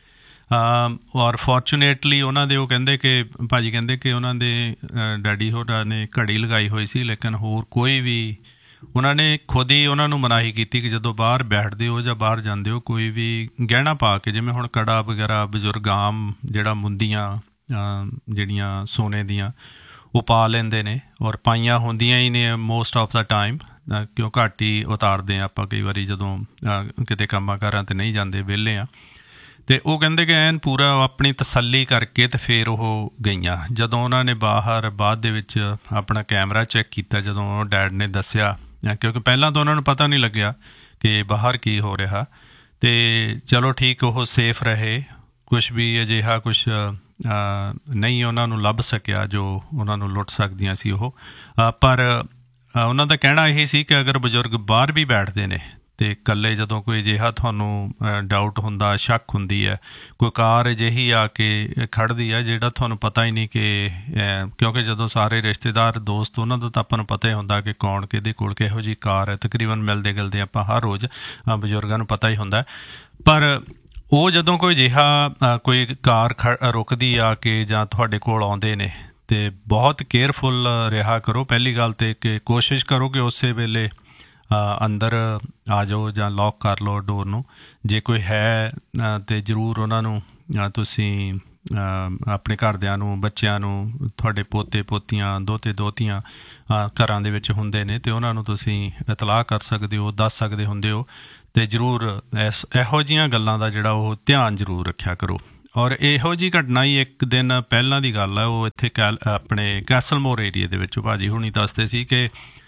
[SPEAKER 1] ਔਰ ਫੋਰਚੂਨੇਟਲੀ ਉਹਨਾਂ ਦੇ ਉਹ ਕਹਿੰਦੇ ਕਿ ਭਾਜੀ ਕਹਿੰਦੇ ਕਿ ਉਹਨਾਂ ਦੇ ਡੈਡੀ ਹੋਰਾਂ ਨੇ ਘੜੀ ਲਗਾਈ ਹੋਈ ਸੀ, ਲੇਕਿਨ ਹੋਰ ਕੋਈ ਵੀ, ਉਹਨਾਂ ਨੇ ਖੁਦ ਹੀ ਉਹਨਾਂ ਨੂੰ ਮਨਾਹੀ ਕੀਤੀ ਕਿ ਜਦੋਂ ਬਾਹਰ ਬੈਠਦੇ ਹੋ ਜਾਂ ਬਾਹਰ ਜਾਂਦੇ ਹੋ ਕੋਈ ਵੀ ਗਹਿਣਾ ਪਾ ਕੇ, ਜਿਵੇਂ ਹੁਣ ਕੜਾ ਵਗੈਰਾ ਬਜ਼ੁਰਗ ਆਮ ਜਿਹੜਾ ਮੁੰਦੀਆਂ ਜਿਹੜੀਆਂ ਸੋਨੇ ਦੀਆਂ ਉਹ ਪਾ ਲੈਂਦੇ ਨੇ, ਔਰ ਪਾਈਆਂ ਹੁੰਦੀਆਂ ਹੀ ਨੇ ਮੋਸਟ ਆਫ ਦਾ ਟਾਈਮ, ਕਿਉਂ ਘੱਟ ਹੀ ਉਤਾਰਦੇ ਹਾਂ ਆਪਾਂ ਕਈ ਵਾਰੀ ਜਦੋਂ ਕਿਤੇ ਕੰਮਾਂ ਕਾਰਾਂ 'ਤੇ ਨਹੀਂ ਜਾਂਦੇ, ਵਿਹਲੇ ਹਾਂ। ਅਤੇ ਉਹ ਕਹਿੰਦੇ ਕਿ ਐਨ ਪੂਰਾ ਆਪਣੀ ਤਸੱਲੀ ਕਰਕੇ ਅਤੇ ਫਿਰ ਉਹ ਗਈਆਂ। ਜਦੋਂ ਉਹਨਾਂ ਨੇ ਬਾਹਰ ਬਾਅਦ ਦੇ ਵਿੱਚ ਆਪਣਾ ਕੈਮਰਾ ਚੈੱਕ ਕੀਤਾ, ਜਦੋਂ ਡੈਡ ਨੇ ਦੱਸਿਆ, ਕਿਉਂਕਿ ਪਹਿਲਾਂ ਤਾਂ ਉਹਨਾਂ ਨੂੰ ਪਤਾ ਨਹੀਂ ਲੱਗਿਆ ਕਿ ਬਾਹਰ ਕੀ ਹੋ ਰਿਹਾ, ਅਤੇ ਚਲੋ ਠੀਕ ਉਹ ਸੇਫ ਰਹੇ, ਕੁਛ ਵੀ ਅਜਿਹਾ ਕੁਛ ਨਹੀਂ ਉਹਨਾਂ ਨੂੰ ਲੱਭ ਸਕਿਆ ਜੋ ਉਹਨਾਂ ਨੂੰ ਲੁੱਟ ਸਕਦੀਆਂ ਸੀ ਉਹ। ਪਰ ਉਹਨਾਂ ਦਾ ਕਹਿਣਾ ਇਹੀ ਸੀ ਕਿ ਅਗਰ ਬਜ਼ੁਰਗ ਬਾਹਰ ਵੀ ਬੈਠਦੇ ਨੇ ਅਤੇ ਇਕੱਲੇ ਜਦੋਂ ਕੋਈ ਅਜਿਹਾ ਤੁਹਾਨੂੰ ਡਾਊਟ ਹੁੰਦਾ, ਸ਼ੱਕ ਹੁੰਦੀ ਹੈ, ਕੋਈ ਕਾਰ ਅਜਿਹੀ ਆ ਕੇ ਖੜ੍ਹਦੀ ਹੈ ਜਿਹੜਾ ਤੁਹਾਨੂੰ ਪਤਾ ਹੀ ਨਹੀਂ ਕਿ, ਕਿਉਂਕਿ ਜਦੋਂ ਸਾਰੇ ਰਿਸ਼ਤੇਦਾਰ ਦੋਸਤ ਉਹਨਾਂ ਦਾ ਤਾਂ ਆਪਾਂ ਨੂੰ ਪਤਾ ਹੀ ਹੁੰਦਾ ਕਿ ਕੌਣ ਕਿਹਦੇ ਕੋਲ ਕਿਹੋ ਜਿਹੀ ਕਾਰ ਹੈ, ਤਕਰੀਬਨ ਮਿਲਦੇ ਗਿਲਦੇ ਆਪਾਂ ਹਰ ਰੋਜ਼ ਬਜ਼ੁਰਗਾਂ ਨੂੰ ਪਤਾ ਹੀ ਹੁੰਦਾ। ਪਰ ਉਹ ਜਦੋਂ ਕੋਈ ਅਜਿਹਾ ਕੋਈ ਕਾਰ ਖ ਰੁਕਦੀ ਆ ਕੇ ਜਾਂ ਤੁਹਾਡੇ ਕੋਲ ਆਉਂਦੇ ਨੇ ਅਤੇ ਬਹੁਤ ਕੇਅਰਫੁੱਲ ਰਿਹਾ ਕਰੋ। ਪਹਿਲੀ ਗੱਲ ਤਾਂ ਕਿ ਕੋਸ਼ਿਸ਼ ਕਰੋ ਕਿ ਉਸੇ ਵੇਲੇ ਅੰਦਰ ਆ ਜਾਓ ਜਾਂ ਲੌਕ ਕਰ ਲਓ ਡੋਰ ਨੂੰ, ਜੇ ਕੋਈ ਹੈ ਤਾਂ ਜ਼ਰੂਰ ਉਹਨਾਂ ਨੂੰ ਤੁਸੀਂ ਆਪਣੇ ਘਰਦਿਆਂ ਨੂੰ, ਬੱਚਿਆਂ ਨੂੰ, ਤੁਹਾਡੇ ਪੋਤੇ ਪੋਤੀਆਂ, ਦੋਤੇ ਦੋਤੀਆਂ ਘਰਾਂ ਦੇ ਵਿੱਚ ਹੁੰਦੇ ਨੇ ਅਤੇ ਉਹਨਾਂ ਨੂੰ ਤੁਸੀਂ ਇਤਲਾਹ ਕਰ ਸਕਦੇ ਹੋ, ਦੱਸ ਸਕਦੇ ਹੁੰਦੇ ਹੋ, ਅਤੇ ਜ਼ਰੂਰ ਇਸ ਇਹੋ ਜਿਹੀਆਂ ਗੱਲਾਂ ਦਾ ਜਿਹੜਾ ਉਹ ਧਿਆਨ ਜ਼ਰੂਰ ਰੱਖਿਆ ਕਰੋ। ਔਰ ਇਹੋ ਜਿਹੀ ਘਟਨਾ ਹੀ ਇੱਕ ਦਿਨ ਪਹਿਲਾਂ ਦੀ ਗੱਲ ਹੈ, ਉਹ ਇੱਥੇ ਕੈਲ ਆਪਣੇ ਕੈਸਲਮੋਰ ਏਰੀਏ ਦੇ ਵਿੱਚ ਭਾਜੀ ਹੁਣੀ ਦੱਸਦੇ ਸੀ ਕਿ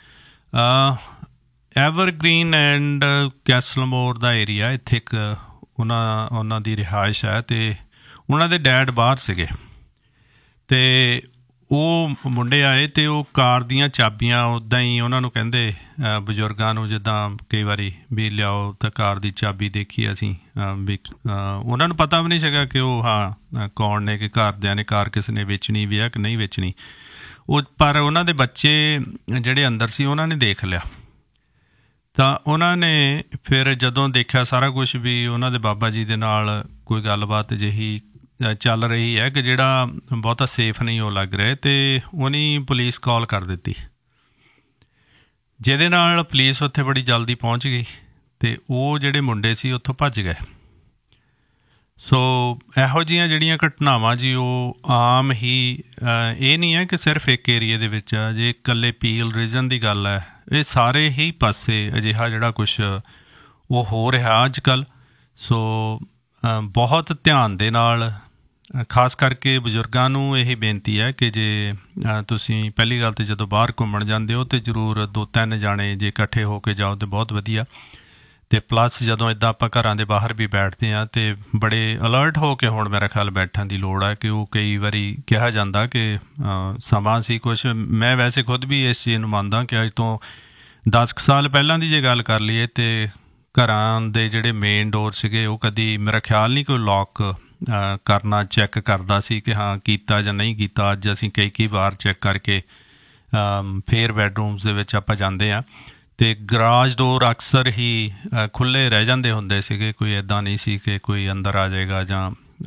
[SPEAKER 1] ਐਵਰਗ੍ਰੀਨ ਐਂਡ ਕੈਸਲਮੋਰ ਦਾ ਏਰੀਆ, ਇੱਥੇ ਇੱਕ ਉਹਨਾਂ ਉਹਨਾਂ ਦੀ ਰਿਹਾਇਸ਼ ਹੈ ਅਤੇ ਉਹਨਾਂ ਦੇ ਡੈਡ ਬਾਹਰ ਸੀਗੇ ਅਤੇ ਉਹ ਮੁੰਡੇ ਆਏ ਅਤੇ ਉਹ ਕਾਰ ਦੀਆਂ ਚਾਬੀਆਂ ਉੱਦਾਂ ਹੀ ਉਹਨਾਂ ਨੂੰ ਕਹਿੰਦੇ ਬਜ਼ੁਰਗਾਂ ਨੂੰ, ਜਿੱਦਾਂ ਕਈ ਵਾਰੀ ਵੀ ਲਿਆਓ ਤਾਂ ਕਾਰ ਦੀ ਚਾਬੀ ਦੇਖੀ ਅਸੀਂ, ਵੀ ਉਹਨਾਂ ਨੂੰ ਪਤਾ ਵੀ ਨਹੀਂ ਸੀਗਾ ਕਿ ਉਹ ਹਾਂ ਕੌਣ ਨੇ, ਕਿ ਘਰਦਿਆਂ ਨੇ ਕਾਰ ਕਿਸੇ ਨੇ ਵੇਚਣੀ ਵੀ ਆ ਕਿ ਨਹੀਂ ਵੇਚਣੀ। ਉਹ ਪਰ ਉਹਨਾਂ ਦੇ ਬੱਚੇ ਜਿਹੜੇ ਅੰਦਰ ਸੀ ਉਹਨਾਂ ਨੇ ਦੇਖ ਲਿਆ, ਤਾਂ ਉਹਨਾਂ ਨੇ ਫਿਰ ਜਦੋਂ ਦੇਖਿਆ ਸਾਰਾ ਕੁਛ ਵੀ ਉਹਨਾਂ ਦੇ ਬਾਬਾ ਜੀ ਦੇ ਨਾਲ ਕੋਈ ਗੱਲਬਾਤ ਅਜਿਹੀ ਚੱਲ ਰਹੀ ਹੈ ਕਿ ਜਿਹੜਾ ਬਹੁਤਾ ਸੇਫ ਨਹੀਂ ਉਹ ਲੱਗ ਰਿਹਾ, ਅਤੇ ਉਹਨੇ ਪੁਲਿਸ ਕਾਲ ਕਰ ਦਿੱਤੀ, ਜਿਹਦੇ ਨਾਲ ਪੁਲਿਸ ਉੱਥੇ ਬੜੀ ਜਲਦੀ ਪਹੁੰਚ ਗਈ ਅਤੇ ਉਹ ਜਿਹੜੇ ਮੁੰਡੇ ਸੀ ਉੱਥੋਂ ਭੱਜ ਗਏ। ਸੋ ਇਹੋ ਜਿਹੀਆਂ ਜਿਹੜੀਆਂ ਘਟਨਾਵਾਂ ਜੀ ਉਹ ਆਮ ਹੀ, ਇਹ ਨਹੀਂ ਹੈ ਕਿ ਸਿਰਫ ਇੱਕ ਏਰੀਏ ਦੇ ਵਿੱਚ ਆ, ਜੇ ਇਕੱਲੇ ਪੀਲ ਰੀਜਨ ਦੀ ਗੱਲ ਹੈ, ਇਹ ਸਾਰੇ ਹੀ ਪਾਸੇ ਅਜਿਹਾ ਜਿਹੜਾ ਕੁਛ ਉਹ ਹੋ ਰਿਹਾ ਅੱਜ ਕੱਲ੍ਹ। ਸੋ ਅ, ਬਹੁਤ ਧਿਆਨ ਦੇ ਨਾਲ, ਖਾਸ ਕਰਕੇ ਬਜ਼ੁਰਗਾਂ ਨੂੰ ਇਹ ਬੇਨਤੀ ਹੈ ਕਿ ਜੇ ਅ, ਤੁਸੀਂ ਪਹਿਲੀ ਗੱਲ ਤਾਂ ਜਦੋਂ ਬਾਹਰ ਘੁੰਮਣ ਜਾਂਦੇ ਹੋ ਤਾਂ ਜ਼ਰੂਰ ਦੋ ਤਿੰਨ ਜਾਣੇ ਜੇ ਇਕੱਠੇ ਹੋ ਕੇ ਜਾਓ ਤਾਂ ਬਹੁਤ ਵਧੀਆ। ਅਤੇ ਪਲੱਸ ਜਦੋਂ ਇੱਦਾਂ ਆਪਾਂ ਘਰਾਂ ਦੇ ਬਾਹਰ ਵੀ ਬੈਠਦੇ ਹਾਂ ਤਾਂ ਬੜੇ ਅਲਰਟ ਹੋ ਕੇ ਹੁਣ ਮੇਰਾ ਖਿਆਲ ਬੈਠਣ ਦੀ ਲੋੜ ਹੈ, ਕਿ ਉਹ ਕਈ ਵਾਰੀ ਕਿਹਾ ਜਾਂਦਾ ਕਿ ਅ, ਸਮਾਂ ਸੀ ਕੁਛ, ਮੈਂ ਵੈਸੇ ਖੁਦ ਵੀ ਇਸ ਚੀਜ਼ ਨੂੰ ਮੰਨਦਾ ਕਿ ਅੱਜ ਤੋਂ ਦਸ ਕੁ ਸਾਲ ਪਹਿਲਾਂ ਦੀ ਜੇ ਗੱਲ ਕਰ ਲਈਏ ਤਾਂ ਘਰਾਂ ਦੇ ਜਿਹੜੇ ਮੇਨ ਡੋਰ ਸੀਗੇ ਉਹ ਕਦੀ ਮੇਰਾ ਖਿਆਲ ਨਹੀਂ ਕੋਈ ਲੌਕ ਕਰਨਾ ਚੈੱਕ ਕਰਦਾ ਸੀ ਕਿ ਹਾਂ ਕੀਤਾ ਜਾਂ ਨਹੀਂ ਕੀਤਾ। ਅੱਜ ਅਸੀਂ ਕਈ ਕਈ ਵਾਰ ਚੈੱਕ ਕਰਕੇ ਫਿਰ ਬੈਡਰੂਮਸ ਦੇ ਵਿੱਚ ਆਪਾਂ ਜਾਂਦੇ ਹਾਂ, ਅਤੇ ਗਰਾਜ ਡੋਰ ਅਕਸਰ ਹੀ ਖੁੱਲ੍ਹੇ ਰਹਿ ਜਾਂਦੇ ਹੁੰਦੇ ਸੀਗੇ, ਕੋਈ ਇੱਦਾਂ ਨਹੀਂ ਸੀ ਕਿ ਕੋਈ ਅੰਦਰ ਆ ਜਾਏਗਾ ਜਾਂ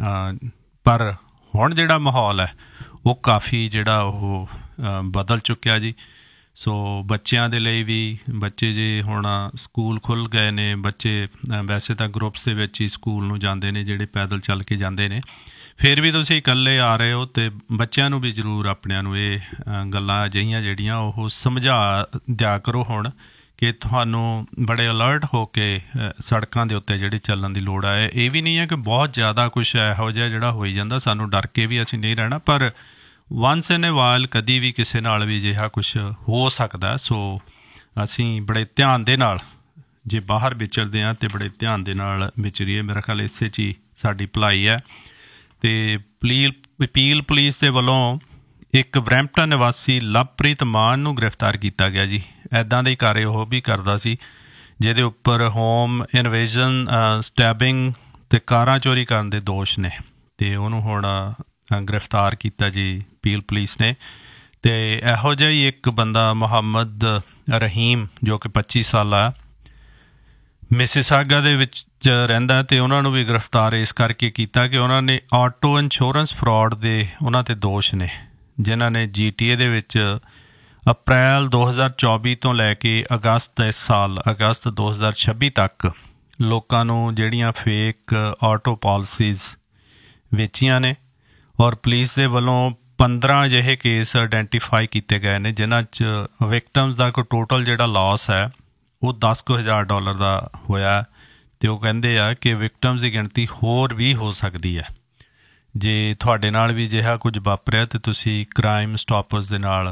[SPEAKER 1] ਪਰ ਹੁਣ ਜਿਹੜਾ ਮਾਹੌਲ ਹੈ ਉਹ ਕਾਫੀ ਜਿਹੜਾ ਉਹ ਬਦਲ ਚੁੱਕਿਆ ਜੀ। ਸੋ ਬੱਚਿਆਂ ਦੇ ਲਈ ਵੀ, ਬੱਚੇ ਜੇ ਹੁਣ ਸਕੂਲ ਖੁੱਲ੍ਹ ਗਏ ਨੇ, ਬੱਚੇ ਵੈਸੇ ਤਾਂ ਗਰੁੱਪਸ ਦੇ ਵਿੱਚ ਹੀ ਸਕੂਲ ਨੂੰ ਜਾਂਦੇ ਨੇ ਜਿਹੜੇ ਪੈਦਲ ਚੱਲ ਕੇ ਜਾਂਦੇ ਨੇ, ਫਿਰ ਵੀ ਤੁਸੀਂ ਇਕੱਲੇ ਆ ਰਹੇ ਹੋ ਅਤੇ ਬੱਚਿਆਂ ਨੂੰ ਵੀ ਜ਼ਰੂਰ ਆਪਣਿਆਂ ਨੂੰ ਇਹ ਗੱਲਾਂ ਅਜਿਹੀਆਂ ਜਿਹੜੀਆਂ ਉਹ ਸਮਝਾ ਦਿਆ ਕਰੋ ਹੁਣ ਕਿ ਤੁਹਾਨੂੰ ਬੜੇ ਅਲਰਟ ਹੋ ਕੇ ਸੜਕਾਂ ਦੇ ਉੱਤੇ ਜਿਹੜੀ ਚੱਲਣ ਦੀ ਲੋੜ ਹੈ। ਇਹ ਵੀ ਨਹੀਂ ਹੈ ਕਿ ਬਹੁਤ ਜ਼ਿਆਦਾ ਕੁਛ ਇਹੋ ਜਿਹਾ ਜਿਹੜਾ ਹੋਈ ਜਾਂਦਾ, ਸਾਨੂੰ ਡਰ ਕੇ ਵੀ ਅਸੀਂ ਨਹੀਂ ਰਹਿਣਾ, ਪਰ ਵਨਸ ਇਨ ਏ ਵਾਈਲ ਕਦੀ ਵੀ ਕਿਸੇ ਨਾਲ ਵੀ ਅਜਿਹਾ ਕੁਛ ਹੋ ਸਕਦਾ। ਸੋ ਅਸੀਂ ਬੜੇ ਧਿਆਨ ਦੇ ਨਾਲ ਜੇ ਬਾਹਰ ਵਿਚਰਦੇ ਹਾਂ ਅਤੇ ਬੜੇ ਧਿਆਨ ਦੇ ਨਾਲ ਵਿਚਰੀਏ, ਮੇਰਾ ਖਿਆਲ ਇਸੇ 'ਚ ਹੀ ਸਾਡੀ ਭਲਾਈ ਹੈ। ਅਤੇ ਪਲੀਲ ਅਪੀਲ ਪੁਲਿਸ ਦੇ ਵੱਲੋਂ ਇੱਕ ਬਰੈਂਪਟਨ ਨਿਵਾਸੀ ਲਵਪ੍ਰੀਤ ਮਾਨ ਨੂੰ ਗ੍ਰਿਫਤਾਰ ਕੀਤਾ ਗਿਆ ਜੀ। ਇੱਦਾਂ ਦੇ ਕਾਰੇ ਉਹ ਵੀ ਕਰਦਾ ਸੀ ਜਿਹਦੇ ਉੱਪਰ ਹੋਮ ਇਨਵੇਜ਼ਨ, ਸਟੈਬਿੰਗ ਅਤੇ ਕਾਰਾਂ ਚੋਰੀ ਕਰਨ ਦੇ ਦੋਸ਼ ਨੇ, ਅਤੇ ਉਹਨੂੰ ਹੁਣ ਗ੍ਰਿਫਤਾਰ ਕੀਤਾ ਜੀ ਪੀਲ ਪੁਲਿਸ ਨੇ। ਅਤੇ ਇਹੋ ਜਿਹਾ ਹੀ ਇੱਕ ਬੰਦਾ ਮੁਹੰਮਦ ਰਹੀਮ ਜੋ ਕਿ ਪੱਚੀ ਸਾਲਾ ਮਿਸਿਸਾਗਾ ਦੇ ਵਿੱਚ ਰਹਿੰਦਾ, ਅਤੇ ਉਹਨਾਂ ਨੂੰ ਵੀ ਗ੍ਰਿਫਤਾਰ ਇਸ ਕਰਕੇ ਕੀਤਾ ਕਿ ਉਹਨਾਂ ਨੇ ਆਟੋ ਇੰਸ਼ੋਰੈਂਸ ਫਰਾਡ ਦੇ ਉਹਨਾਂ 'ਤੇ ਦੋਸ਼ ਨੇ, ਜਿਨ੍ਹਾਂ ਨੇ ਜੀ ਟੀ ਏ ਦੇ ਵਿੱਚ ਅਪ੍ਰੈਲ ਦੋ ਹਜ਼ਾਰ ਚੌਵੀ ਤੋਂ ਲੈ ਕੇ ਅਗਸਤ ਇਸ ਸਾਲ ਅਗਸਤ ਦੋ ਹਜ਼ਾਰ ਛੱਬੀ ਤੱਕ ਲੋਕਾਂ ਨੂੰ ਜਿਹੜੀਆਂ ਫੇਕ ਆਟੋ ਪਾਲਿਸੀਜ਼ ਵੇਚੀਆਂ ਨੇ। ਔਰ ਪੁਲਿਸ ਦੇ ਵੱਲੋਂ ਪੰਦਰਾਂ ਅਜਿਹੇ ਕੇਸ ਆਈਡੈਂਟੀਫਾਈ ਕੀਤੇ ਗਏ ਨੇ ਜਿਨ੍ਹਾਂ 'ਚ ਵਿਕਟਮਸ ਦਾ ਕੋਈ ਟੋਟਲ ਜਿਹੜਾ ਲਾਸ ਹੈ ਉਹ ਦਸ ਕੁ ਹਜ਼ਾਰ ਡਾਲਰ ਦਾ ਹੋਇਆ, ਅਤੇ ਉਹ ਕਹਿੰਦੇ ਆ ਕਿ ਵਿਕਟਮਸ ਦੀ ਗਿਣਤੀ ਹੋਰ ਵੀ ਹੋ ਸਕਦੀ ਹੈ। ਜੇ ਤੁਹਾਡੇ ਨਾਲ ਵੀ ਅਜਿਹਾ ਕੁਝ ਵਾਪਰਿਆ ਤਾਂ ਤੁਸੀਂ ਕ੍ਰਾਈਮ ਸਟਾਪਰਸ ਦੇ ਨਾਲ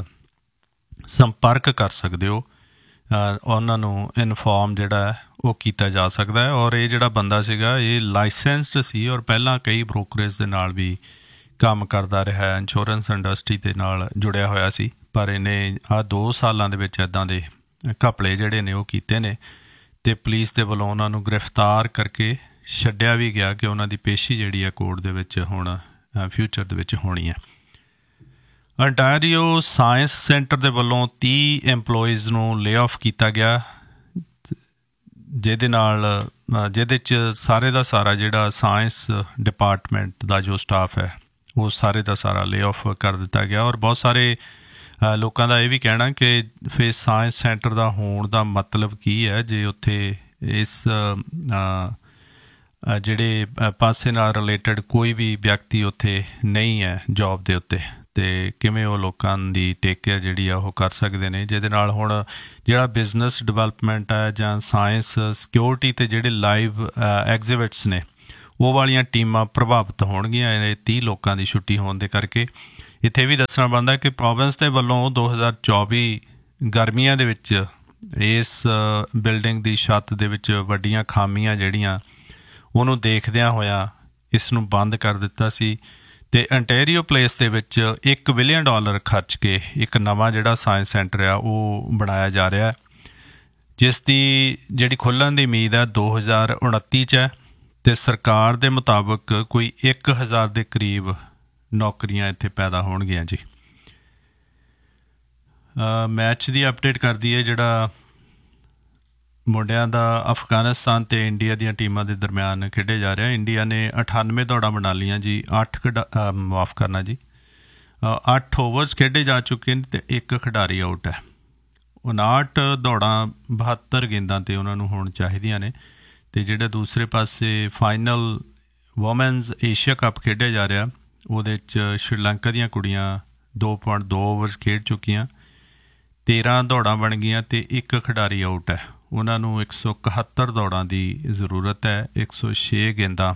[SPEAKER 1] ਸੰਪਰਕ ਕਰ ਸਕਦੇ ਹੋ, ਉਹਨਾਂ ਨੂੰ ਇਨਫੋਰਮ ਜਿਹੜਾ ਹੈ ਉਹ ਕੀਤਾ ਜਾ ਸਕਦਾ ਹੈ। ਔਰ ਇਹ ਜਿਹੜਾ ਬੰਦਾ ਸੀਗਾ ਇਹ ਲਾਇਸੈਂਸਡ ਸੀ ਔਰ ਪਹਿਲਾਂ ਕਈ ਬ੍ਰੋਕਰੇਜ ਦੇ ਨਾਲ ਵੀ ਕੰਮ ਕਰਦਾ ਰਿਹਾ, ਇੰਸ਼ੋਰੈਂਸ ਇੰਡਸਟਰੀ ਦੇ ਨਾਲ ਜੁੜਿਆ ਹੋਇਆ ਸੀ, ਪਰ ਇਹਨੇ ਆਹ ਦੋ ਸਾਲਾਂ ਦੇ ਵਿੱਚ ਇੱਦਾਂ ਦੇ ਘਪਲੇ ਜਿਹੜੇ ਨੇ ਉਹ ਕੀਤੇ ਨੇ, ਅਤੇ ਪੁਲਿਸ ਦੇ ਵੱਲੋਂ ਉਹਨਾਂ ਨੂੰ ਗ੍ਰਿਫਤਾਰ ਕਰਕੇ ਛੱਡਿਆ ਵੀ ਗਿਆ ਕਿ ਉਹਨਾਂ ਦੀ ਪੇਸ਼ੀ ਜਿਹੜੀ ਹੈ ਕੋਰਟ ਦੇ ਵਿੱਚ ਹੁਣ ਫਿਊਚਰ ਦੇ ਵਿੱਚ ਹੋਣੀ ਹੈ। ਅੰਟਾਰੀਓ ਸਾਇੰਸ ਸੈਂਟਰ ਦੇ ਵੱਲੋਂ ਤੀਹ ਐਂਪਲੋਈਜ਼ ਨੂੰ ਲੇ ਆਫ ਕੀਤਾ ਗਿਆ, ਜਿਹਦੇ ਨਾਲ ਜਿਹਦੇ 'ਚ ਸਾਰੇ ਦਾ ਸਾਰਾ ਜਿਹੜਾ ਸਾਇੰਸ ਡਿਪਾਰਟਮੈਂਟ ਦਾ ਜੋ ਸਟਾਫ ਹੈ ਉਹ ਸਾਰੇ ਦਾ ਸਾਰਾ ਲੇ ਆਫ ਕਰ ਦਿੱਤਾ ਗਿਆ। ਔਰ ਬਹੁਤ ਸਾਰੇ ਲੋਕਾਂ ਦਾ ਇਹ ਵੀ ਕਹਿਣਾ ਕਿ ਫਿਰ ਸਾਇੰਸ ਸੈਂਟਰ ਦਾ ਹੋਣ ਦਾ ਮਤਲਬ ਕੀ ਹੈ ਜੇ ਉੱਥੇ ਇਸ ਜਿਹੜੇ ਪਾਸੇ ਨਾਲ ਰਿਲੇਟਡ ਕੋਈ ਵੀ ਵਿਅਕਤੀ ਉੱਥੇ ਨਹੀਂ ਹੈ ਜੋਬ ਦੇ ਉੱਤੇ, ਅਤੇ ਕਿਵੇਂ ਉਹ ਲੋਕਾਂ ਦੀ ਟੇਕ ਕੇਅਰ ਜਿਹੜੀ ਆ ਉਹ ਕਰ ਸਕਦੇ ਨੇ, ਜਿਹਦੇ ਨਾਲ ਹੁਣ ਜਿਹੜਾ ਬਿਜ਼ਨਸ ਡਿਵੈਲਪਮੈਂਟ ਹੈ ਜਾਂ ਸਾਇੰਸ ਸਿਕਿਉਰਿਟੀ ਅਤੇ ਜਿਹੜੇ ਲਾਈਵ ਐਗਜ਼ੀਬਿਟਸ ਨੇ ਉਹ ਵਾਲੀਆਂ ਟੀਮਾਂ ਪ੍ਰਭਾਵਿਤ ਹੋਣਗੀਆਂ ਇਹ ਤੀਹ ਲੋਕਾਂ ਦੀ ਛੁੱਟੀ ਹੋਣ ਦੇ ਕਰਕੇ। ਇੱਥੇ ਵੀ ਦੱਸਣਾ ਬਣਦਾ ਕਿ ਪ੍ਰੋਵਿੰਸ ਦੇ ਵੱਲੋਂ ਦੋ ਹਜ਼ਾਰ ਚੌਵੀ ਗਰਮੀਆਂ ਦੇ ਵਿੱਚ ਇਸ ਬਿਲਡਿੰਗ ਦੀ ਛੱਤ ਦੇ ਵਿੱਚ ਵੱਡੀਆਂ ਖਾਮੀਆਂ ਜਿਹੜੀਆਂ ਉਹਨੂੰ ਦੇਖਦਿਆਂ ਹੋਇਆਂ ਇਸ ਨੂੰ ਬੰਦ ਕਰ ਦਿੱਤਾ ਸੀ, ਅਤੇ ਅੰਟੇਰੀਓ ਪਲੇਸ ਦੇ ਵਿੱਚ ਇੱਕ ਬਿਲੀਅਨ ਡਾਲਰ ਖਰਚ ਕੇ ਇੱਕ ਨਵਾਂ ਜਿਹੜਾ ਸਾਇੰਸ ਸੈਂਟਰ ਆ ਉਹ ਬਣਾਇਆ ਜਾ ਰਿਹਾ, ਜਿਸ ਦੀ ਜਿਹੜੀ ਖੁੱਲ੍ਹਣ ਦੀ ਉਮੀਦ ਹੈ ਦੋ ਹਜ਼ਾਰ ਉਨੱਤੀ 'ਚ ਹੈ, ਅਤੇ ਸਰਕਾਰ ਦੇ ਮੁਤਾਬਕ ਕੋਈ ਇੱਕ ਹਜ਼ਾਰ ਦੇ ਕਰੀਬ ਨੌਕਰੀਆਂ ਇੱਥੇ ਪੈਦਾ ਹੋਣਗੀਆਂ ਜੀ। ਮੈਚ ਦੀ ਅਪਡੇਟ ਕਰਦੀ ਹੈ ਜਿਹੜਾ ਮੁੰਡਿਆਂ ਦਾ ਅਫਗਾਨਿਸਤਾਨ ਅਤੇ ਇੰਡੀਆ ਦੀਆਂ ਟੀਮਾਂ ਦੇ ਦਰਮਿਆਨ ਖੇਡੇ ਜਾ ਰਿਹਾ। ਇੰਡੀਆ ਨੇ ਅਠਾਨਵੇਂ ਦੌੜਾਂ ਬਣਾ ਲਈਆਂ ਜੀ, ਅੱਠ ਖਿਡਾ ਮਾਫ ਕਰਨਾ ਜੀ ਅੱਠ ਓਵਰਸ ਖੇਡੇ ਜਾ ਚੁੱਕੇ ਨੇ ਅਤੇ ਇੱਕ ਖਿਡਾਰੀ ਆਊਟ ਹੈ। ਉਨਾਹਠ ਦੌੜਾਂ ਬਹੱਤਰ ਗੇਂਦਾਂ 'ਤੇ ਉਹਨਾਂ ਨੂੰ ਹੁਣ ਚਾਹੀਦੀਆਂ ਨੇ, ਅਤੇ ਜਿਹੜੇ ਦੂਸਰੇ ਪਾਸੇ ਫਾਈਨਲ ਵੂਮੈਨਜ਼ ਏਸ਼ੀਆ ਕੱਪ ਖੇਡਿਆ ਜਾ ਰਿਹਾ ਉਹਦੇ 'ਚ ਸ਼੍ਰੀਲੰਕਾ ਦੀਆਂ ਕੁੜੀਆਂ ਦੋ ਪੁਆਇੰਟ ਦੋ ਓਵਰਸ ਖੇਡ ਚੁੱਕੀਆਂ, ਤੇਰ੍ਹਾਂ ਦੌੜਾਂ ਬਣ ਗਈਆਂ ਅਤੇ ਇੱਕ ਖਿਡਾਰੀ ਆਊਟ ਹੈ। ਉਹਨਾਂ ਨੂੰ ਇੱਕ ਸੌ ਇਕਹੱਤਰ ਦੌੜਾਂ ਦੀ ਜ਼ਰੂਰਤ ਹੈ, ਇੱਕ ਸੌ ਛੇ ਗੇਂਦਾਂ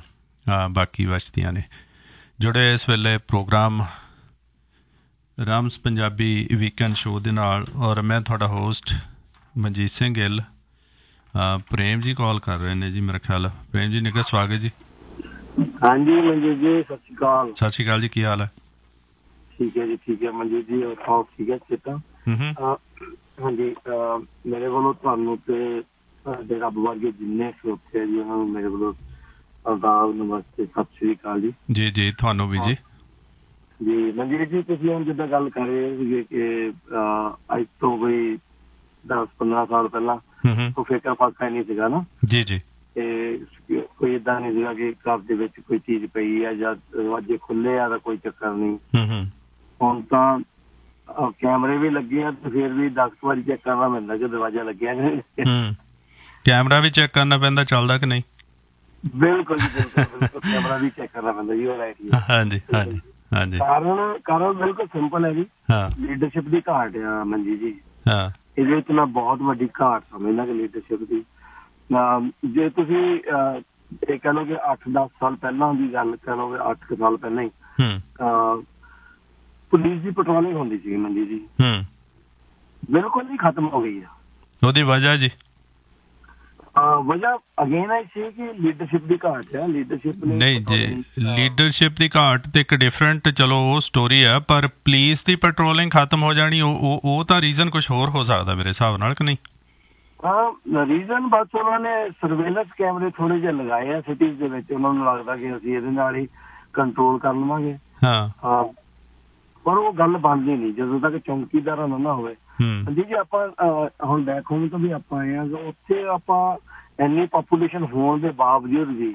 [SPEAKER 1] ਬਾਕੀ ਬਸਤੀਆਂ ਨੇ ਜੁੜੇ ਇਸ ਵੇਲੇ ਪ੍ਰੋਗਰਾਮ ਰਾਮਸ ਪੰਜਾਬੀ ਵੀਕਐਂਡ ਸ਼ੋਅ ਦੇ ਨਾਲ। ਔਰ ਮੈਂ ਤੁਹਾਡਾ ਹੋਸਟ ਮਨਜੀਤ ਸਿੰਘ ਗਿੱਲ। ਪ੍ਰੇਮ ਜੀ ਕਾਲ ਕਰ ਰਹੇ ਨੇ ਜੀ ਮੇਰਾ ਖਿਆਲ। ਪ੍ਰੇਮ ਜੀ ਨਿੱਘਾ ਸਵਾਗਤ ਜੀ।
[SPEAKER 2] ਹਾਂਜੀ ਮਨਜੀਤ ਜੀ, ਸਤਿ ਸ਼੍ਰੀ ਅਕਾਲ।
[SPEAKER 1] ਸਤਿ ਸ਼੍ਰੀ ਅਕਾਲ ਜੀ, ਕੀ ਹਾਲ ਹੈ?
[SPEAKER 2] ਠੀਕ ਹੈ ਜੀ, ਠੀਕ ਹੈ ਮਨਜੀਤ ਜੀ। ਔਰ ਠੀਕ ਹੈ ਚੇਤਾ? ਹਾਂਜੀ, ਮੇਰੇ ਵੱਲੋਂ ਤੁਹਾਨੂੰ ਤੇ ਸਾਡੇ ਰੱਬ ਵਰਗੇ ਜਿੰਨੇ ਸਰੋਤੇ ਜੀ ਉਹਨਾਂ ਨੂੰ ਮੇਰੇ ਵੱਲੋਂ ਆਦਾਬ, ਨਮਸਤੇ, ਸਤਿ ਸ਼੍ਰੀ ਅਕਾਲ ਜੀ। ਜੀ
[SPEAKER 1] ਜੀ ਤੁਹਾਨੂੰ ਵੀ ਜੀ।
[SPEAKER 2] ਜੀ ਮਨਜੀਤ ਜੀ, ਤੁਸੀਂ ਹੁਣ ਜਿੱਦਾਂ ਗੱਲ ਕਰ ਰਹੇ ਸੀਗੇ ਕਿ ਅੱਜ ਤੋਂ ਕੋਈ ਦਸ ਪੰਦਰਾਂ ਸਾਲ ਪਹਿਲਾਂ ਕੋਈ ਫਿਕਰ ਫਾਕਾ ਨਹੀਂ ਸੀਗਾ ਨਾ।
[SPEAKER 1] ਜੀ ਜੀ।
[SPEAKER 2] ਤੇ ਕੋਈ ਏਦਾਂ ਨਹੀਂ ਸੀਗਾ ਕਿ ਘਰ ਦੇ ਵਿੱਚ ਕੋਈ ਚੀਜ਼ ਪਈ ਆ ਜਾਂ ਦਰਵਾਜ਼ੇ ਖੁੱਲੇ ਆ ਤਾਂ ਕੋਈ ਚੱਕਰ ਨਹੀਂ। ਹੁਣ ਤਾਂ ਕੈਮਰੇ ਵੀ ਲੱਗੇ ਆ ਤੇ ਫਿਰ ਵੀ ਦਸ ਵਾਰੀ ਚੈੱਕ ਕਰਨਾ ਪੈਂਦਾ ਕਿ ਦਰਵਾਜ਼ਾ ਲੱਗਿਆ ਕਿ ਨਹੀਂ।
[SPEAKER 1] ਕੈਮਰਾ ਵੀ ਚੈੱਕ ਕਰਨਾ ਪੈਂਦਾ ਚੱਲਦਾ ਕਿ ਨਹੀਂ।
[SPEAKER 2] ਬਿਲਕੁਲ ਜੀ, ਬਿਲਕੁਲ ਬਿਲਕੁਲ ਕੈਮਰਾ ਵੀ ਚੈੱਕ ਕਰਨਾ ਪੈਂਦਾ ਜੀ।
[SPEAKER 1] ਹਾਂਜੀ ਹਾਂਜੀ ਹਾਂਜੀ।
[SPEAKER 2] ਕਾਰਨ ਕਾਰਨ ਬਿਲਕੁਲ ਸਿੰਪਲ ਹੈ ਜੀ, ਲੀਡਰਸ਼ਿਪ ਦੀ ਘਾਟ ਆ ਮਨਜੀਤ ਜੀ। ਇਹਦੇ ਵਿੱਚ ਮੈਂ ਬਹੁਤ ਵੱਡੀ ਘਾਟ ਸਮਝਦਾ ਕਿ ਲੀਡਰਸ਼ਿਪ ਦੀ। ਜੇ ਤੁਸੀਂ ਇਹ ਕਹਿ ਲਓ ਕਿ ਅੱਠ ਦਸ ਸਾਲ ਪਹਿਲਾਂ ਦੀ ਗੱਲ ਕਹਿ ਲਓ, ਅੱਠ ਕੁ ਸਾਲ ਪਹਿਲਾਂ ਹੀ ਪੁਲਿਸ ਦੀ ਪੈਟਰੋਲਿੰਗ ਹੁੰਦੀ ਸੀ ਮਨਜੀਤ ਜੀ, ਬਿਲਕੁਲ ਹੀ ਖਤਮ ਹੋ ਗਈ ਆ।
[SPEAKER 1] ਉਹਦੀ ਵਜ੍ਹਾ ਜੀ
[SPEAKER 2] ਵਜ੍ਹਾ ਅਗੇਨ ਆਈ ਸੀ ਕਿ ਲੀਡਰਸ਼ਿਪ ਦੀ ਘਾਟ ਹੈ। ਲੀਡਰਸ਼ਿਪ
[SPEAKER 1] ਨਹੀਂ ਜੀ, ਲੀਡਰਸ਼ਿਪ ਦੀ ਘਾਟ ਤੇ ਇੱਕ ਡਿਫਰੈਂਟ ਚਲੋ ਉਹ ਸਟੋਰੀ ਆ, ਪਰ ਪੁਲਿਸ ਦੀ ਪੈਟਰੋਲਿੰਗ ਖਤਮ ਹੋ ਜਾਣੀ ਉਹ ਉਹ ਤਾਂ ਰੀਜ਼ਨ ਕੁਛ ਹੋਰ ਹੋ ਸਕਦਾ ਮੇਰੇ ਹਿਸਾਬ ਨਾਲ ਕਿ ਨਹੀਂ।
[SPEAKER 2] ਹਾਂ, ਰੀਜ਼ਨ ਬਸ ਉਹਨਾਂ ਨੇ ਸਰਵੇਲੈਂਸ ਕੈਮਰੇ ਥੋੜੇ ਜਿਹੇ ਲਗਾਏ ਆ ਸਿਟੀਜ਼ ਦੇ ਵਿੱਚ। ਉਹਨਾਂ ਨੂੰ ਲੱਗਦਾ ਕਿ ਅਸੀਂ ਇਹਦੇ ਨਾਲ ਹੀ ਕੰਟਰੋਲ ਕਰ ਲਵਾਂਗੇ। ਹਾਂ, ਪਰ ਉਹ ਗੱਲ ਬਣਦੀ ਨਹੀਂ ਜਦੋਂ ਤੱਕ ਚੌਂਕੀਦਾਰ ਨਾ ਨਾ ਹੋਵੇ। ਜੀ ਜੀ ਆਪਾਂ ਹੁਣ ਬੈਕ ਹੋਮ ਤੋਂ ਵੀ ਆਪਾਂ ਆਏ ਹਾਂ, ਉੱਥੇ ਆਪਾਂ ਇੰਨੀ ਪਾਪੂਲੇਸ਼ਨ ਹੋਣ ਦੇ ਬਾਵਜੂਦ ਵੀ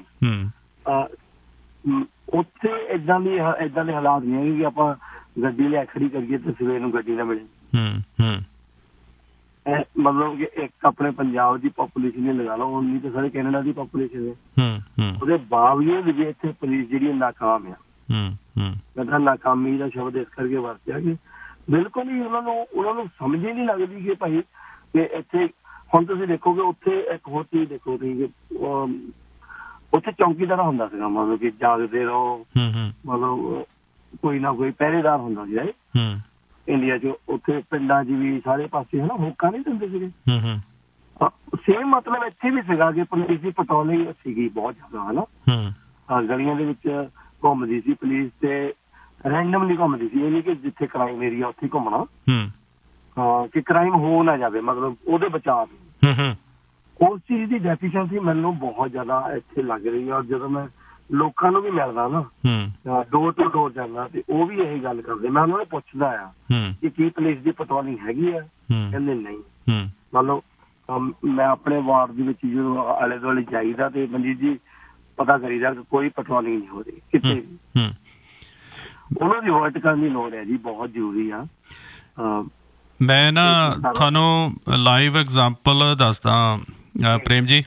[SPEAKER 2] ਉੱਥੇ ਏਦਾਂ ਦੀ ਏਦਾਂ ਦੇ ਹਾਲਾਤ ਨਹੀਂ ਹੈਗੇ ਕਿ ਆਪਾਂ ਗੱਡੀ ਲਿਆ ਖੜੀ ਕਰੀਏ ਤੇ ਸਵੇਰ ਨੂੰ ਗੱਡੀ ਨਾ ਮਿਲੇ। ਮਤਲਬ ਕਿ ਇੱਕ ਆਪਣੇ ਪੰਜਾਬ ਦੀ ਪਾਪੂਲੇਸ਼ਨ ਹੀ ਲਗਾ ਲਓ, ਉਨੀ ਤਾਂ ਸਾਰੇ ਕੈਨੇਡਾ ਦੀ ਪਾਪੂਲੇਸ਼ਨ ਹੈ। ਉਹਦੇ ਬਾਵਜੂਦ ਵੀ ਇੱਥੇ ਪੁਲਿਸ ਜਿਹੜੀ ਨਾਕਾਮ ਆ। ਮੈਂ ਤਾਂ ਨਾਕਾਮੀ ਦਾ ਸ਼ਬਦ ਇਸ ਕਰਕੇ ਵਰਤਿਆ ਕਿ ਬਿਲਕੁਲ ਹੀ ਉਹਨਾਂ ਨੂੰ ਉਹਨਾਂ ਨੂੰ ਸਮਝ ਹੀ ਨਹੀਂ ਲੱਗਦੀ ਕਿ ਭਾਈ ਕਿ ਇੱਥੇ ਹੁਣ ਤੁਸੀਂ ਦੇਖੋਗੇ ਉੱਥੇ ਇੱਕ ਹੋਰ ਚੀਜ਼ ਦੇਖੋ ਤੁਸੀਂ ਕਿ ਉੱਥੇ ਚੌਂਕੀਦਾਰ ਹੁੰਦਾ ਸੀਗਾ, ਮਤਲਬ ਕਿ ਜਾਗਦੇ ਰਹੋ, ਮਤਲਬ ਕੋਈ ਨਾ ਕੋਈ ਪਹਿਰੇਦਾਰ ਹੁੰਦਾ ਸੀ ਇੰਡੀਆ ਚ। ਉੱਥੇ ਪਿੰਡਾਂ ਚ ਵੀ ਸਾਰੇ ਪਾਸੇ ਹਨਾ ਹੋਕਾ ਨਹੀਂ ਦਿੰਦੇ ਸੀਗੇ। ਸੇਮ ਮਤਲਬ ਇੱਥੇ ਵੀ ਸੀਗਾ ਕਿ ਪੁਲਿਸ ਦੀ ਪੈਟਰੋਲਿੰਗ ਸੀਗੀ ਬਹੁਤ ਜ਼ਿਆਦਾ ਹਨਾ। ਗਲੀਆਂ ਦੇ ਵਿੱਚ ਘੁੰਮਦੀ ਸੀ ਪੁਲਿਸ ਤੇ ਰੈਂਡਮਲੀ ਘੁੰਮਦੀ ਸੀ। ਇਹ ਨਹੀਂ ਕਿ ਜਿੱਥੇ ਕ੍ਰਾਈਮ ਏਰੀਆ ਉੱਥੇ ਘੁੰਮਣਾ, ਹਾਂ ਕਿ ਕ੍ਰਾਈਮ ਹੋ ਨਾ ਜਾਵੇ, ਮਤਲਬ ਉਹਦੇ ਬਚਾਅ ਲਈ। ਉਸ ਚੀਜ਼ ਦੀ ਡੈਫੀਸ਼ੀਐਂਸੀ ਮੈਨੂੰ ਬਹੁਤ ਜ਼ਿਆਦਾ ਇੱਥੇ ਲੱਗ ਰਹੀ ਹੈ। ਔਰ ਜਦੋਂ ਮੈਂ ਲੋਕਾਂ ਨੂੰ ਵੀ ਮਿਲਦਾ ਨਾ, ਡੋਰ ਟੂ ਡੋਰ ਜਾਂਦਾ ਤੇ ਉਹ ਵੀ ਇਹੀ ਗੱਲ ਕਰਦੇ। ਮੈਂ ਉਹਨਾਂ ਨੂੰ ਪੁੱਛਦਾ ਆ ਕਿ ਕੀ ਪੁਲਿਸ ਦੀ ਪੈਟਰੋਲਿੰਗ ਹੈਗੀ ਆ, ਕਹਿੰਦੇ ਨਹੀਂ। ਮਤਲਬ ਮੈਂ ਆਪਣੇ ਵਾਰਡ ਦੇ ਵਿੱਚ ਜਦੋਂ ਆਲੇ ਦੁਆਲੇ ਜਾਈਦਾ ਤੇ ਮਨਜੀਤ ਜੀ ਪਤਾ ਕਰੀਦਾ ਕਿ ਕੋਈ ਪੈਟਰੋਲਿੰਗ ਨਹੀਂ ਹੋ ਰਹੀ ਕਿਤੇ ਵੀ। ਉਹਨਾਂ ਦੀ ਵਰਟ ਕਰਨ ਦੀ ਲੋੜ ਹੈ ਜੀ, ਬਹੁਤ ਜ਼ਰੂਰੀ ਆ।
[SPEAKER 1] ਮੈਂ ਨਾ ਤੁਹਾਨੂੰ ਲਾਈਵ ਐਗਜ਼ਾਮਪਲ ਦੱਸਦਾ ਪ੍ਰੇਮ ਜੀ।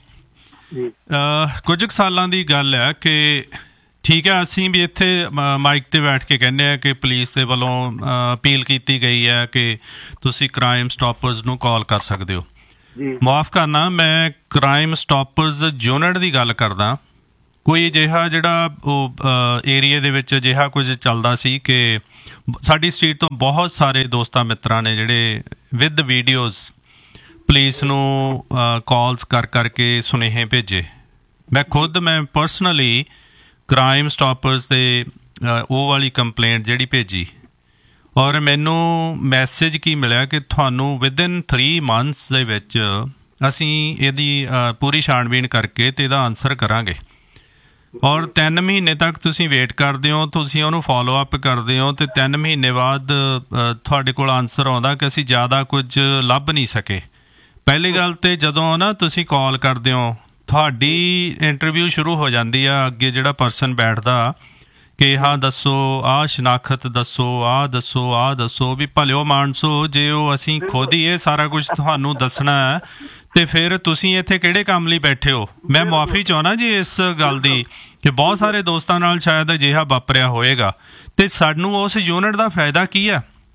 [SPEAKER 1] ਕੁਝ ਕੁ ਸਾਲਾਂ ਦੀ ਗੱਲ ਹੈ ਕਿ ਠੀਕ ਹੈ ਅਸੀਂ ਵੀ ਇੱਥੇ ਮਾਈਕ ਤੇ ਬੈਠ ਕੇ ਕਹਿੰਦੇ ਹਾਂ ਕਿ ਪੁਲਿਸ ਦੇ ਵੱਲੋਂ ਅਪੀਲ ਕੀਤੀ ਗਈ ਹੈ ਕਿ ਤੁਸੀਂ ਕ੍ਰਾਈਮ ਸਟਾਪਰਸ ਨੂੰ ਕਾਲ ਕਰ ਸਕਦੇ ਹੋ। ਮੁਆਫ ਕਰਨਾ, ਮੈਂ ਕ੍ਰਾਈਮ ਸਟਾਪਰਸ ਯੂਨਿਟ ਦੀ ਗੱਲ ਕਰਦਾ। ਕੋਈ ਅਜਿਹਾ ਜਿਹੜਾ ਉਹ ਏਰੀਏ ਦੇ ਵਿੱਚ ਅਜਿਹਾ ਕੁਝ ਚੱਲਦਾ ਸੀ ਕਿ ਸਾਡੀ ਸਟਰੀਟ ਤੋਂ ਬਹੁਤ ਸਾਰੇ ਦੋਸਤਾਂ ਮਿੱਤਰਾਂ ਨੇ ਜਿਹੜੇ ਵਿਦ ਵੀਡੀਓਜ਼ ਪੁਲਿਸ ਨੂੰ ਕਾਲਸ ਕਰ ਕਰਕੇ ਸੁਨੇਹੇ ਭੇਜੇ। ਮੈਂ ਖੁਦ ਮੈਂ ਪਰਸਨਲੀ ਕ੍ਰਾਈਮ ਸਟਾਪਰਸ ਦੇ ਉਹ ਵਾਲੀ ਕੰਪਲੇਂਟ ਜਿਹੜੀ ਭੇਜੀ, ਔਰ ਮੈਨੂੰ ਮੈਸੇਜ ਕੀ ਮਿਲਿਆ ਕਿ ਤੁਹਾਨੂੰ ਵਿਦਿਨ ਥ੍ਰੀ ਮੰਥਸ ਦੇ ਵਿੱਚ ਅਸੀਂ ਇਹਦੀ ਪੂਰੀ ਛਾਣਬੀਣ ਕਰਕੇ ਅਤੇ ਇਹਦਾ ਆਨਸਰ ਕਰਾਂਗੇ। ਔਰ ਤਿੰਨ ਮਹੀਨੇ ਤੱਕ ਤੁਸੀਂ ਵੇਟ ਕਰਦੇ ਹੋ, ਤੁਸੀਂ ਉਹਨੂੰ ਫੋਲੋ ਅਪ ਕਰਦੇ ਹੋ ਅਤੇ ਤਿੰਨ ਮਹੀਨੇ ਬਾਅਦ ਤੁਹਾਡੇ ਕੋਲ ਆਨਸਰ ਆਉਂਦਾ ਕਿ ਅਸੀਂ ਜ਼ਿਆਦਾ ਕੁਝ ਲੱਭ ਨਹੀਂ ਸਕੇ। ਪਹਿਲੀ ਗੱਲ ਤਾਂ ਜਦੋਂ ਨਾ ਤੁਸੀਂ ਕਾਲ ਕਰਦੇ ਹੋ ਤੁਹਾਡੀ ਇੰਟਰਵਿਊ ਸ਼ੁਰੂ ਹੋ ਜਾਂਦੀ ਆ। ਅੱਗੇ ਜਿਹੜਾ ਪਰਸਨ ਬੈਠਦਾ ਕਿ ਹਾਂ ਦੱਸੋ, ਆਹ ਸ਼ਨਾਖਤ ਦੱਸੋ, ਆਹ ਦੱਸੋ, ਆਹ ਦੱਸੋ। ਵੀ ਭਲਿਓ ਮਾਨਸੋ, ਜੇ ਉਹ ਅਸੀਂ ਖੁਦ ਹੀ ਇਹ ਸਾਰਾ ਕੁਝ ਤੁਹਾਨੂੰ ਦੱਸਣਾ ਹੈ ਤੇ ਫਿਰ ਤੁਸੀਂ ਇੱਥੇ ਕਿਹੜੇ ਕੰਮ ਲਈ ਬੈਠੇ ਹੋ। ਮੈਂ ਮੁਆਫੀ ਚਾਹੁੰਦਾ ਜੀ ਇਸ ਗੱਲ ਦੀ ਕਿ ਬਹੁਤ ਸਾਰੇ ਦੋਸਤਾਂ ਨਾਲ ਸ਼ਾਇਦ ਅਜਿਹਾ ਵਾਪਰਿਆ ਹੋਏਗਾ, ਤੇ ਸਾਨੂੰ ਉਸ ਯੂਨਿਟ ਦਾ ਫਾਇਦਾ ਕੀ ਹੈ?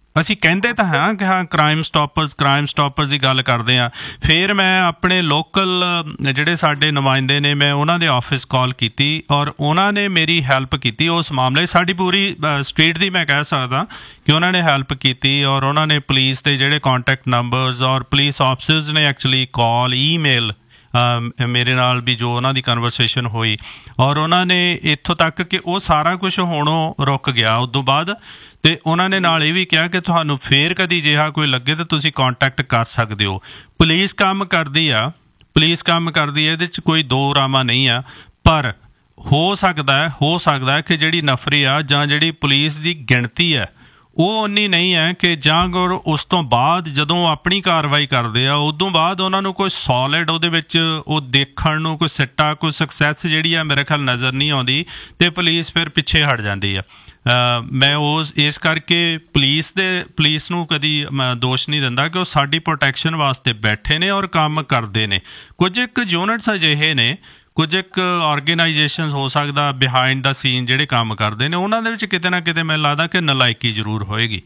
[SPEAKER 1] ਅਸੀਂ ਕਹਿੰਦੇ ਤਾਂ ਹਾਂ ਕਿ ਹਾਂ ਕ੍ਰਾਈਮ ਸਟਾਪਰਸ ਕ੍ਰਾਈਮ ਸਟਾਪਰਸ ਦੀ ਗੱਲ ਕਰਦੇ ਹਾਂ। ਫਿਰ ਮੈਂ ਆਪਣੇ ਲੋਕਲ ਜਿਹੜੇ ਸਾਡੇ ਨੁਮਾਇੰਦੇ ਨੇ ਮੈਂ ਉਹਨਾਂ ਦੇ ਆਫਿਸ ਕਾਲ ਕੀਤੀ ਔਰ ਉਹਨਾਂ ਨੇ ਮੇਰੀ ਹੈਲਪ ਕੀਤੀ ਉਸ ਮਾਮਲੇ। ਸਾਡੀ ਪੂਰੀ ਸਟੇਟ ਦੀ ਮੈਂ ਕਹਿ ਸਕਦਾ ਕਿ ਉਹਨਾਂ ਨੇ ਹੈਲਪ ਕੀਤੀ ਔਰ ਉਹਨਾਂ ਨੇ ਪੁਲਿਸ ਦੇ ਜਿਹੜੇ ਕਾਂਟੈਕਟ ਨੰਬਰਸ ਔਰ ਪੁਲਿਸ ਆਫਿਸਰਸ ਨੇ ਐਕਚੁਅਲੀ ਕਾਲ ਈਮੇਲ ਮੇਰੇ ਨਾਲ ਵੀ ਜੋ ਉਹਨਾਂ ਦੀ ਕਨਵਰਸੇਸ਼ਨ ਹੋਈ ਔਰ ਉਹਨਾਂ ਨੇ ਇੱਥੋਂ ਤੱਕ ਕਿ ਉਹ ਸਾਰਾ ਕੁਛ ਹੁਣੋਂ ਰੁਕ ਗਿਆ ਉਸ ਤੋਂ ਬਾਅਦ। ਅਤੇ ਉਹਨਾਂ ਨੇ ਨਾਲ ਇਹ ਵੀ ਕਿਹਾ ਕਿ ਤੁਹਾਨੂੰ ਫੇਰ ਕਦੀ ਜਿਹਾ ਕੋਈ ਲੱਗੇ ਤਾਂ ਤੁਸੀਂ ਕਾਂਟੈਕਟ ਕਰ ਸਕਦੇ ਹੋ। ਪੁਲਿਸ ਕੰਮ ਕਰਦੀ ਆ ਪੁਲਿਸ ਕੰਮ ਕਰਦੀ ਹੈ ਇਹਦੇ 'ਚ ਕੋਈ ਦੋ ਰਾਵਾਂ ਨਹੀਂ ਆ, ਪਰ ਹੋ ਸਕਦਾ ਹੋ ਸਕਦਾ ਕਿ ਜਿਹੜੀ ਨਫਰੀ ਆ ਜਾਂ ਜਿਹੜੀ ਪੁਲਿਸ ਦੀ ਗਿਣਤੀ ਹੈ ਉਹ ਉਨੀ ਨਹੀਂ ਹੈ ਕਿ ਜਾਂ ਅਗਰ ਉਸ ਤੋਂ ਬਾਅਦ ਜਦੋਂ ਆਪਣੀ ਕਾਰਵਾਈ ਕਰਦੇ ਆ ਉਦੋਂ ਬਾਅਦ ਉਹਨਾਂ ਨੂੰ ਕੋਈ ਸੋਲਿਡ ਉਹਦੇ ਵਿੱਚ ਉਹ ਦੇਖਣ ਨੂੰ ਕੋਈ ਸਿੱਟਾ ਕੋਈ ਸਕਸੈਸ ਜਿਹੜੀ ਆ ਮੇਰੇ ਖਿਆਲ ਨਜ਼ਰ ਨਹੀਂ ਆਉਂਦੀ ਅਤੇ ਪੁਲਿਸ ਫਿਰ ਪਿੱਛੇ ਹਟ ਜਾਂਦੀ ਆ। ਮੈਂ ਉਸ ਇਸ ਕਰਕੇ ਪੁਲਿਸ ਦੇ ਪੁਲਿਸ ਨੂੰ ਕਦੀ ਮੈਂ ਦੋਸ਼ ਨਹੀਂ ਦਿੰਦਾ ਕਿ ਉਹ ਸਾਡੀ ਪ੍ਰੋਟੈਕਸ਼ਨ ਵਾਸਤੇ ਬੈਠੇ ਨੇ ਔਰ ਕੰਮ ਕਰਦੇ ਨੇ। ਕੁਝ ਇੱਕ ਯੂਨਿਟਸ ਅਜਿਹੇ ਨੇ, ਕੁਝ ਇੱਕ ਆਰਗੇਨਾਈਜੇਸ਼ਨ ਹੋ ਸਕਦਾ ਬਿਹਾਈਂਡ ਦਾ ਸੀਨ ਜਿਹੜੇ ਕੰਮ ਕਰਦੇ ਨੇ ਉਹਨਾਂ ਦੇ ਵਿੱਚ ਕਿਤੇ ਨਾ ਕਿਤੇ ਮੈਨੂੰ ਲੱਗਦਾ ਕਿ ਨਲਾਇਕੀ ਜ਼ਰੂਰ ਹੋਏਗੀ।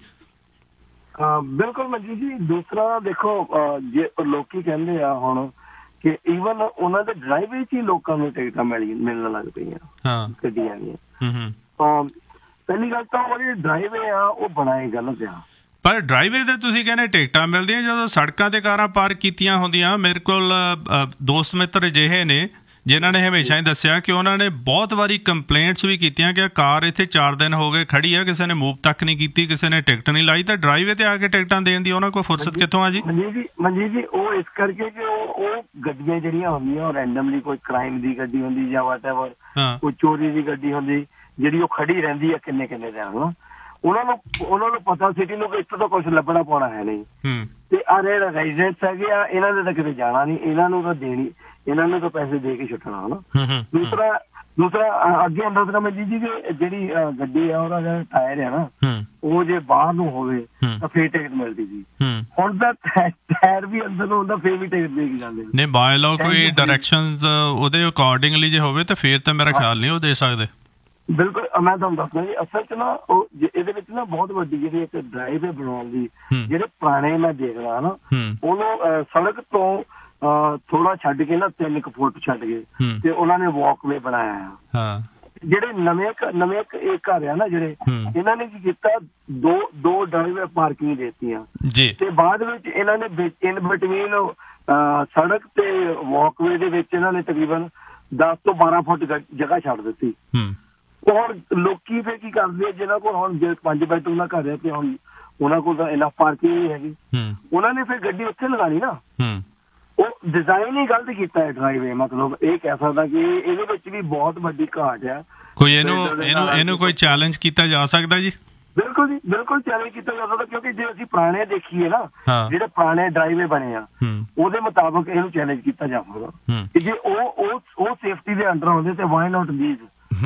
[SPEAKER 2] ਬਿਲਕੁਲ ਮਨਜੀਤ ਜੀ। ਦੂਸਰਾ ਦੇਖੋ, ਜੇ ਲੋਕੀ ਕਹਿੰਦੇ ਆ ਹੁਣ ਕਿ ਈਵਨ ਉਹਨਾਂ ਦੇ ਡਰਾਈਵੇ 'ਚ ਹੀ ਲੋਕਾਂ ਨੂੰ ਟਿਕਟਾਂ ਮਿਲ ਮਿਲਣ ਲੱਗ ਪਈਆਂ ਗੱਡੀਆਂ ਦੀਆਂ। ਪਹਿਲੀ ਗੱਲ ਤਾਂ ਉਹ ਜਿਹੜੇ ਡਰਾਈਵੇ ਆ ਉਹ ਬਣਾਏ ਗਲਤ ਆ।
[SPEAKER 1] ਪਰ ਡਰਾਈਵੇ ਦੇ ਤੁਸੀਂ ਕਹਿੰਦੇ ਟਿਕਟਾਂ ਮਿਲਦੀਆਂ, ਜਦੋਂ ਸੜਕਾਂ 'ਤੇ ਕਾਰਾਂ ਪਾਰਕ ਕੀਤੀਆਂ ਹੁੰਦੀਆਂ। ਮੇਰੇ ਕੋਲ ਦੋਸਤ ਮਿੱਤਰ ਅਜਿਹੇ ਨੇ ਜਿਨ੍ਹਾਂ ਨੇ ਹਮੇਸ਼ਾ ਹੀ ਦੱਸਿਆ ਕਿ ਉਹਨਾਂ ਨੇ ਬਹੁਤ ਵਾਰੀ ਕੰਪਲੇਂਟਸ ਵੀ ਕੀਤੀਆਂ ਕਿ ਕਾਰ ਇੱਥੇ ਚਾਰ ਦਿਨ ਹੋ ਗਏ ਖੜੀ ਆ, ਕਿਸੇ ਨੇ ਮੂਵ ਤੱਕ ਨਹੀਂ ਕੀਤੀ, ਕਿਸੇ ਨੇ ਟਿਕਟ ਨਹੀਂ ਲਾਈ, ਤਾਂ ਡਰਾਈਵੇ 'ਤੇ ਆ ਕੇ ਟਿਕਟਾਂ ਦੇਣ ਦੀ ਉਹਨਾਂ ਕੋਲ ਫੁਰਸਤ ਕਿੱਥੋਂ ਆ ਜੀ?
[SPEAKER 2] ਮਨਜੀਤ ਜੀ ਮਨਜੀਤ ਜੀ ਉਹ ਇਸ ਕਰਕੇ ਕਿ ਉਹ ਉਹ ਗੱਡੀਆਂ ਜਿਹੜੀਆਂ ਹੁੰਦੀਆਂ ਉਹ ਰੈਂਡਮਲੀ ਕੋਈ ਕ੍ਰਾਈਮ ਦੀ ਗੱਡੀ ਹੁੰਦੀ ਜਾਂ ਵਾਟਐਵਰ ਕੋਈ ਚੋਰੀ ਦੀ ਗੱਡੀ ਹੁੰਦੀ ਜਿਹੜੀ ਉਹ ਖੜੀ ਰਹਿੰਦੀ ਆ ਕਿੰਨੇ ਕਿੰਨੇ ਦਿਨ। ਉਹਨਾਂ ਨੂੰ ਉਹਨਾਂ ਨੂੰ ਪਤਾ ਸਿਟੀ ਨੂੰ ਕਿ ਇੱਥੋਂ ਤਾਂ ਕੁਛ ਲੱਭਣਾ ਪਾਉਣਾ ਹੈ ਨਹੀਂ, ਤੇ ਆ ਜਿਹੜੇ ਰੈਜ਼ੀਡੈਂਟਸ ਹੈਗੇ ਆ ਇਹਨਾਂ ਦੇ ਤਾਂ ਕਿਤੇ ਜਾਣਾ ਨਹੀਂ, ਇਹਨਾਂ ਨੂੰ ਤਾਂ ਦੇਣੀ ਇਹਨਾਂ ਨੂੰ ਤਾਂ ਪੈਸੇ ਦੇ ਕੇ ਛੁੱਟਣਾ ਹਨਾ। ਦੂਸਰਾ ਦੂਸਰਾ ਅੱਗੇ ਅੰਦਰ ਤਾਂ ਮਨਜੀਤ ਜੀ ਜਿਹੜੀ ਗੱਡੀ ਆ ਉਹਦਾ ਜਿਹੜਾ ਟਾਇਰ ਹੈ ਨਾ ਉਹ ਜੇ ਬਾਹਰ ਨੂੰ ਹੋਵੇ ਤਾਂ ਫੇਰ ਟਿਕਟ ਮਿਲਦੀ ਸੀ। ਹੁਣ ਤਾਂ ਟਾਇਰ ਵੀ ਅੰਦਰ ਨੂੰ ਹੁੰਦਾ ਫੇਰ ਵੀ ਟਿਕਟ ਦੇ ਕੇ ਜਾਂਦੇ ਨੇ।
[SPEAKER 1] ਬਾਏ ਲਾਅ ਕੋਈ ਡਾਇਰੈਕਸ਼ਨਸ ਉਹਦੇ ਅਕੋਰਡਿੰਗਲੀ ਜੇ ਹੋਵੇ ਤਾਂ ਫੇਰ ਤਾਂ ਮੇਰਾ ਖਿਆਲ ਨਹੀਂ ਉਹ ਦੇ ਸਕਦੇ।
[SPEAKER 2] ਬਿਲਕੁਲ, ਮੈਂ ਤੁਹਾਨੂੰ ਦੱਸਦਾ ਜੀ ਅਸਲ 'ਚ ਨਾ ਉਹ ਇਹਦੇ ਵਿੱਚ ਨਾ ਬਹੁਤ ਵੱਡੀ ਜਿਹੜੀ ਇੱਕ ਡਰਾਈਵੇ ਬਣਾਉਣ ਦੀ ਜਿਹੜੇ ਪੁਰਾਣੇ ਮੈਂ ਦੇਖਦਾ ਨਾ ਉਹਨੂੰ ਸੜਕ ਤੋਂ ਥੋੜਾ ਛੱਡ ਕੇ ਨਾ ਤਿੰਨ ਕੁ ਫੁੱਟ ਛੱਡ ਕੇ ਤੇ ਉਹਨਾਂ ਨੇ ਵਾਕਵੇ ਬਣਾਇਆ ਆ। ਜਿਹੜੇ ਨਵੇਂ ਨਵੇਂ ਇਹ ਘਰ ਆ ਨਾ ਜਿਹੜੇ ਇਹਨਾਂ ਨੇ ਕੀ ਕੀਤਾ ਦੋ ਦੋ ਡਰਾਈਵੇ ਪਾਰਕਿੰਗ ਦੇਤੀਆਂ ਤੇ ਬਾਅਦ ਵਿੱਚ ਇਹਨਾਂ ਨੇ ਇਨ ਬਿਟਵੀਨ ਸੜਕ ਤੇ ਵਾਕਵੇ ਦੇ ਵਿੱਚ ਇਹਨਾਂ ਨੇ ਤਕਰੀਬਨ ਦਸ ਤੋਂ ਬਾਰਾਂ ਫੁੱਟ ਜਗ੍ਹਾ ਛੱਡ ਦਿੱਤੀ। ਹੁਣ ਲੋਕੀ ਫਿਰ ਕੀ ਕਰਦੇ ਆ ਜਿਹਨਾਂ ਕੋਲ ਹੁਣ ਜੇ ਪੰਜ ਬੈਡਰੂਮ ਦਾ ਘਰ ਹੈ ਤੇ ਹੁਣ ਉਹਨਾਂ ਕੋਲ ਤਾਂ ਇੰਨਾ ਪਾਰਕਿੰਗ ਨਹੀਂ ਹੈਗੀ, ਉਹਨਾਂ ਨੇ ਫਿਰ ਗੱਡੀ ਉੱਥੇ ਲਗਾਣੀ ਨਾ। ਉਹ ਡਿਜ਼ਾਈਨ ਹੀ ਗਲਤ ਕੀਤਾ ਹੈ ਡਰਾਈਵੇ। ਮਤਲਬ ਇਹ ਕਹਿ ਸਕਦਾ ਕਿ ਇਹਦੇ ਵਿੱਚ ਵੀ ਬਹੁਤ ਵੱਡੀ ਘਾਟ ਆ।
[SPEAKER 1] ਕੋਈ ਇਹਨੂੰ ਇਹਨੂੰ ਇਹਨੂੰ ਕੋਈ ਚੈਲੰਜ ਕੀਤਾ ਜਾ ਸਕਦਾ ਜੀ?
[SPEAKER 2] ਬਿਲਕੁਲ ਜੀ ਬਿਲਕੁਲ ਚੈਲੰਜ ਕੀਤਾ ਜਾ ਸਕਦਾ, ਕਿਉਂਕਿ ਜੇ ਅਸੀਂ ਪੁਰਾਣੇ ਦੇਖੀਏ ਨਾ ਜਿਹੜੇ ਪੁਰਾਣੇ ਡਰਾਈਵੇ ਬਣੇ ਆ ਉਹਦੇ ਮੁਤਾਬਕ ਇਹਨੂੰ ਚੈਲੰਜ ਕੀਤਾ ਜਾ ਸਕਦਾ ਕਿ ਜੇ ਉਹ ਉਹ ਸੇਫਟੀ ਦੇ ਅੰਡਰ ਆਉਂਦੇ ਤੇ ਵਾਈ ਨਾਟ ਦੀਜ਼।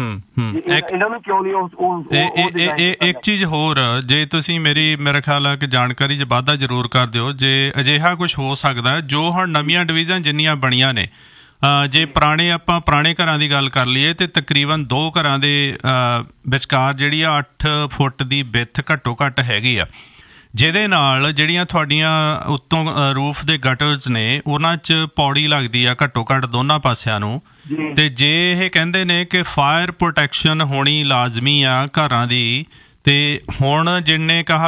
[SPEAKER 2] ਇਹਨਾਂ ਨੂੰ ਕਿਉਂ ਨਹੀਂ?
[SPEAKER 1] ਇੱਕ ਚੀਜ਼ ਹੋਰ, ਜੇ ਤੁਸੀਂ ਮੇਰੀ ਮੇਰੇ ਖਿਆਲ ਆ ਕਿ ਜਾਣਕਾਰੀ 'ਚ ਵਾਧਾ ਜ਼ਰੂਰ ਕਰ ਦਿਓ। ਜੇ ਅਜਿਹਾ ਕੁਛ ਹੋ ਸਕਦਾ ਜੋ ਹੁਣ ਨਵੀਆਂ ਡਿਵੀਜ਼ਨ ਜਿੰਨੀਆਂ ਬਣੀਆਂ ਨੇ, ਜੇ ਪੁਰਾਣੇ ਆਪਾਂ ਪੁਰਾਣੇ ਘਰਾਂ ਦੀ ਗੱਲ ਕਰ ਲਈਏ ਤਾਂ ਤਕਰੀਬਨ ਦੋ ਘਰਾਂ ਦੇ ਵਿਚਕਾਰ ਜਿਹੜੀ ਆ ਅੱਠ ਫੁੱਟ ਦੀ ਵਿੱਥ ਘੱਟੋ ਘੱਟ ਹੈਗੀ ਆ, ਜਿਹਦੇ ਨਾਲ ਜਿਹੜੀਆਂ ਤੁਹਾਡੀਆਂ ਉੱਤੋਂ ਰੂਫ ਦੇ ਗਟਰਸ ਨੇ ਉਹਨਾਂ 'ਚ ਪੌੜੀ ਲੱਗਦੀ ਆ ਘੱਟੋ ਘੱਟ ਦੋਨਾਂ ਪਾਸਿਆਂ ਨੂੰ। ਤੇ ਜੇ ਇਹ ਕਹਿੰਦੇ ਨੇ ਕਿ ਫਾਇਰ ਪ੍ਰੋਟੈਕਸ਼ਨ ਹੋਣੀ ਲਾਜ਼ਮੀ ਆ ਘਰਾਂ ਦੀ, ਤੇ ਹੁਣ ਜਿੰਨੇ ਕਹਾ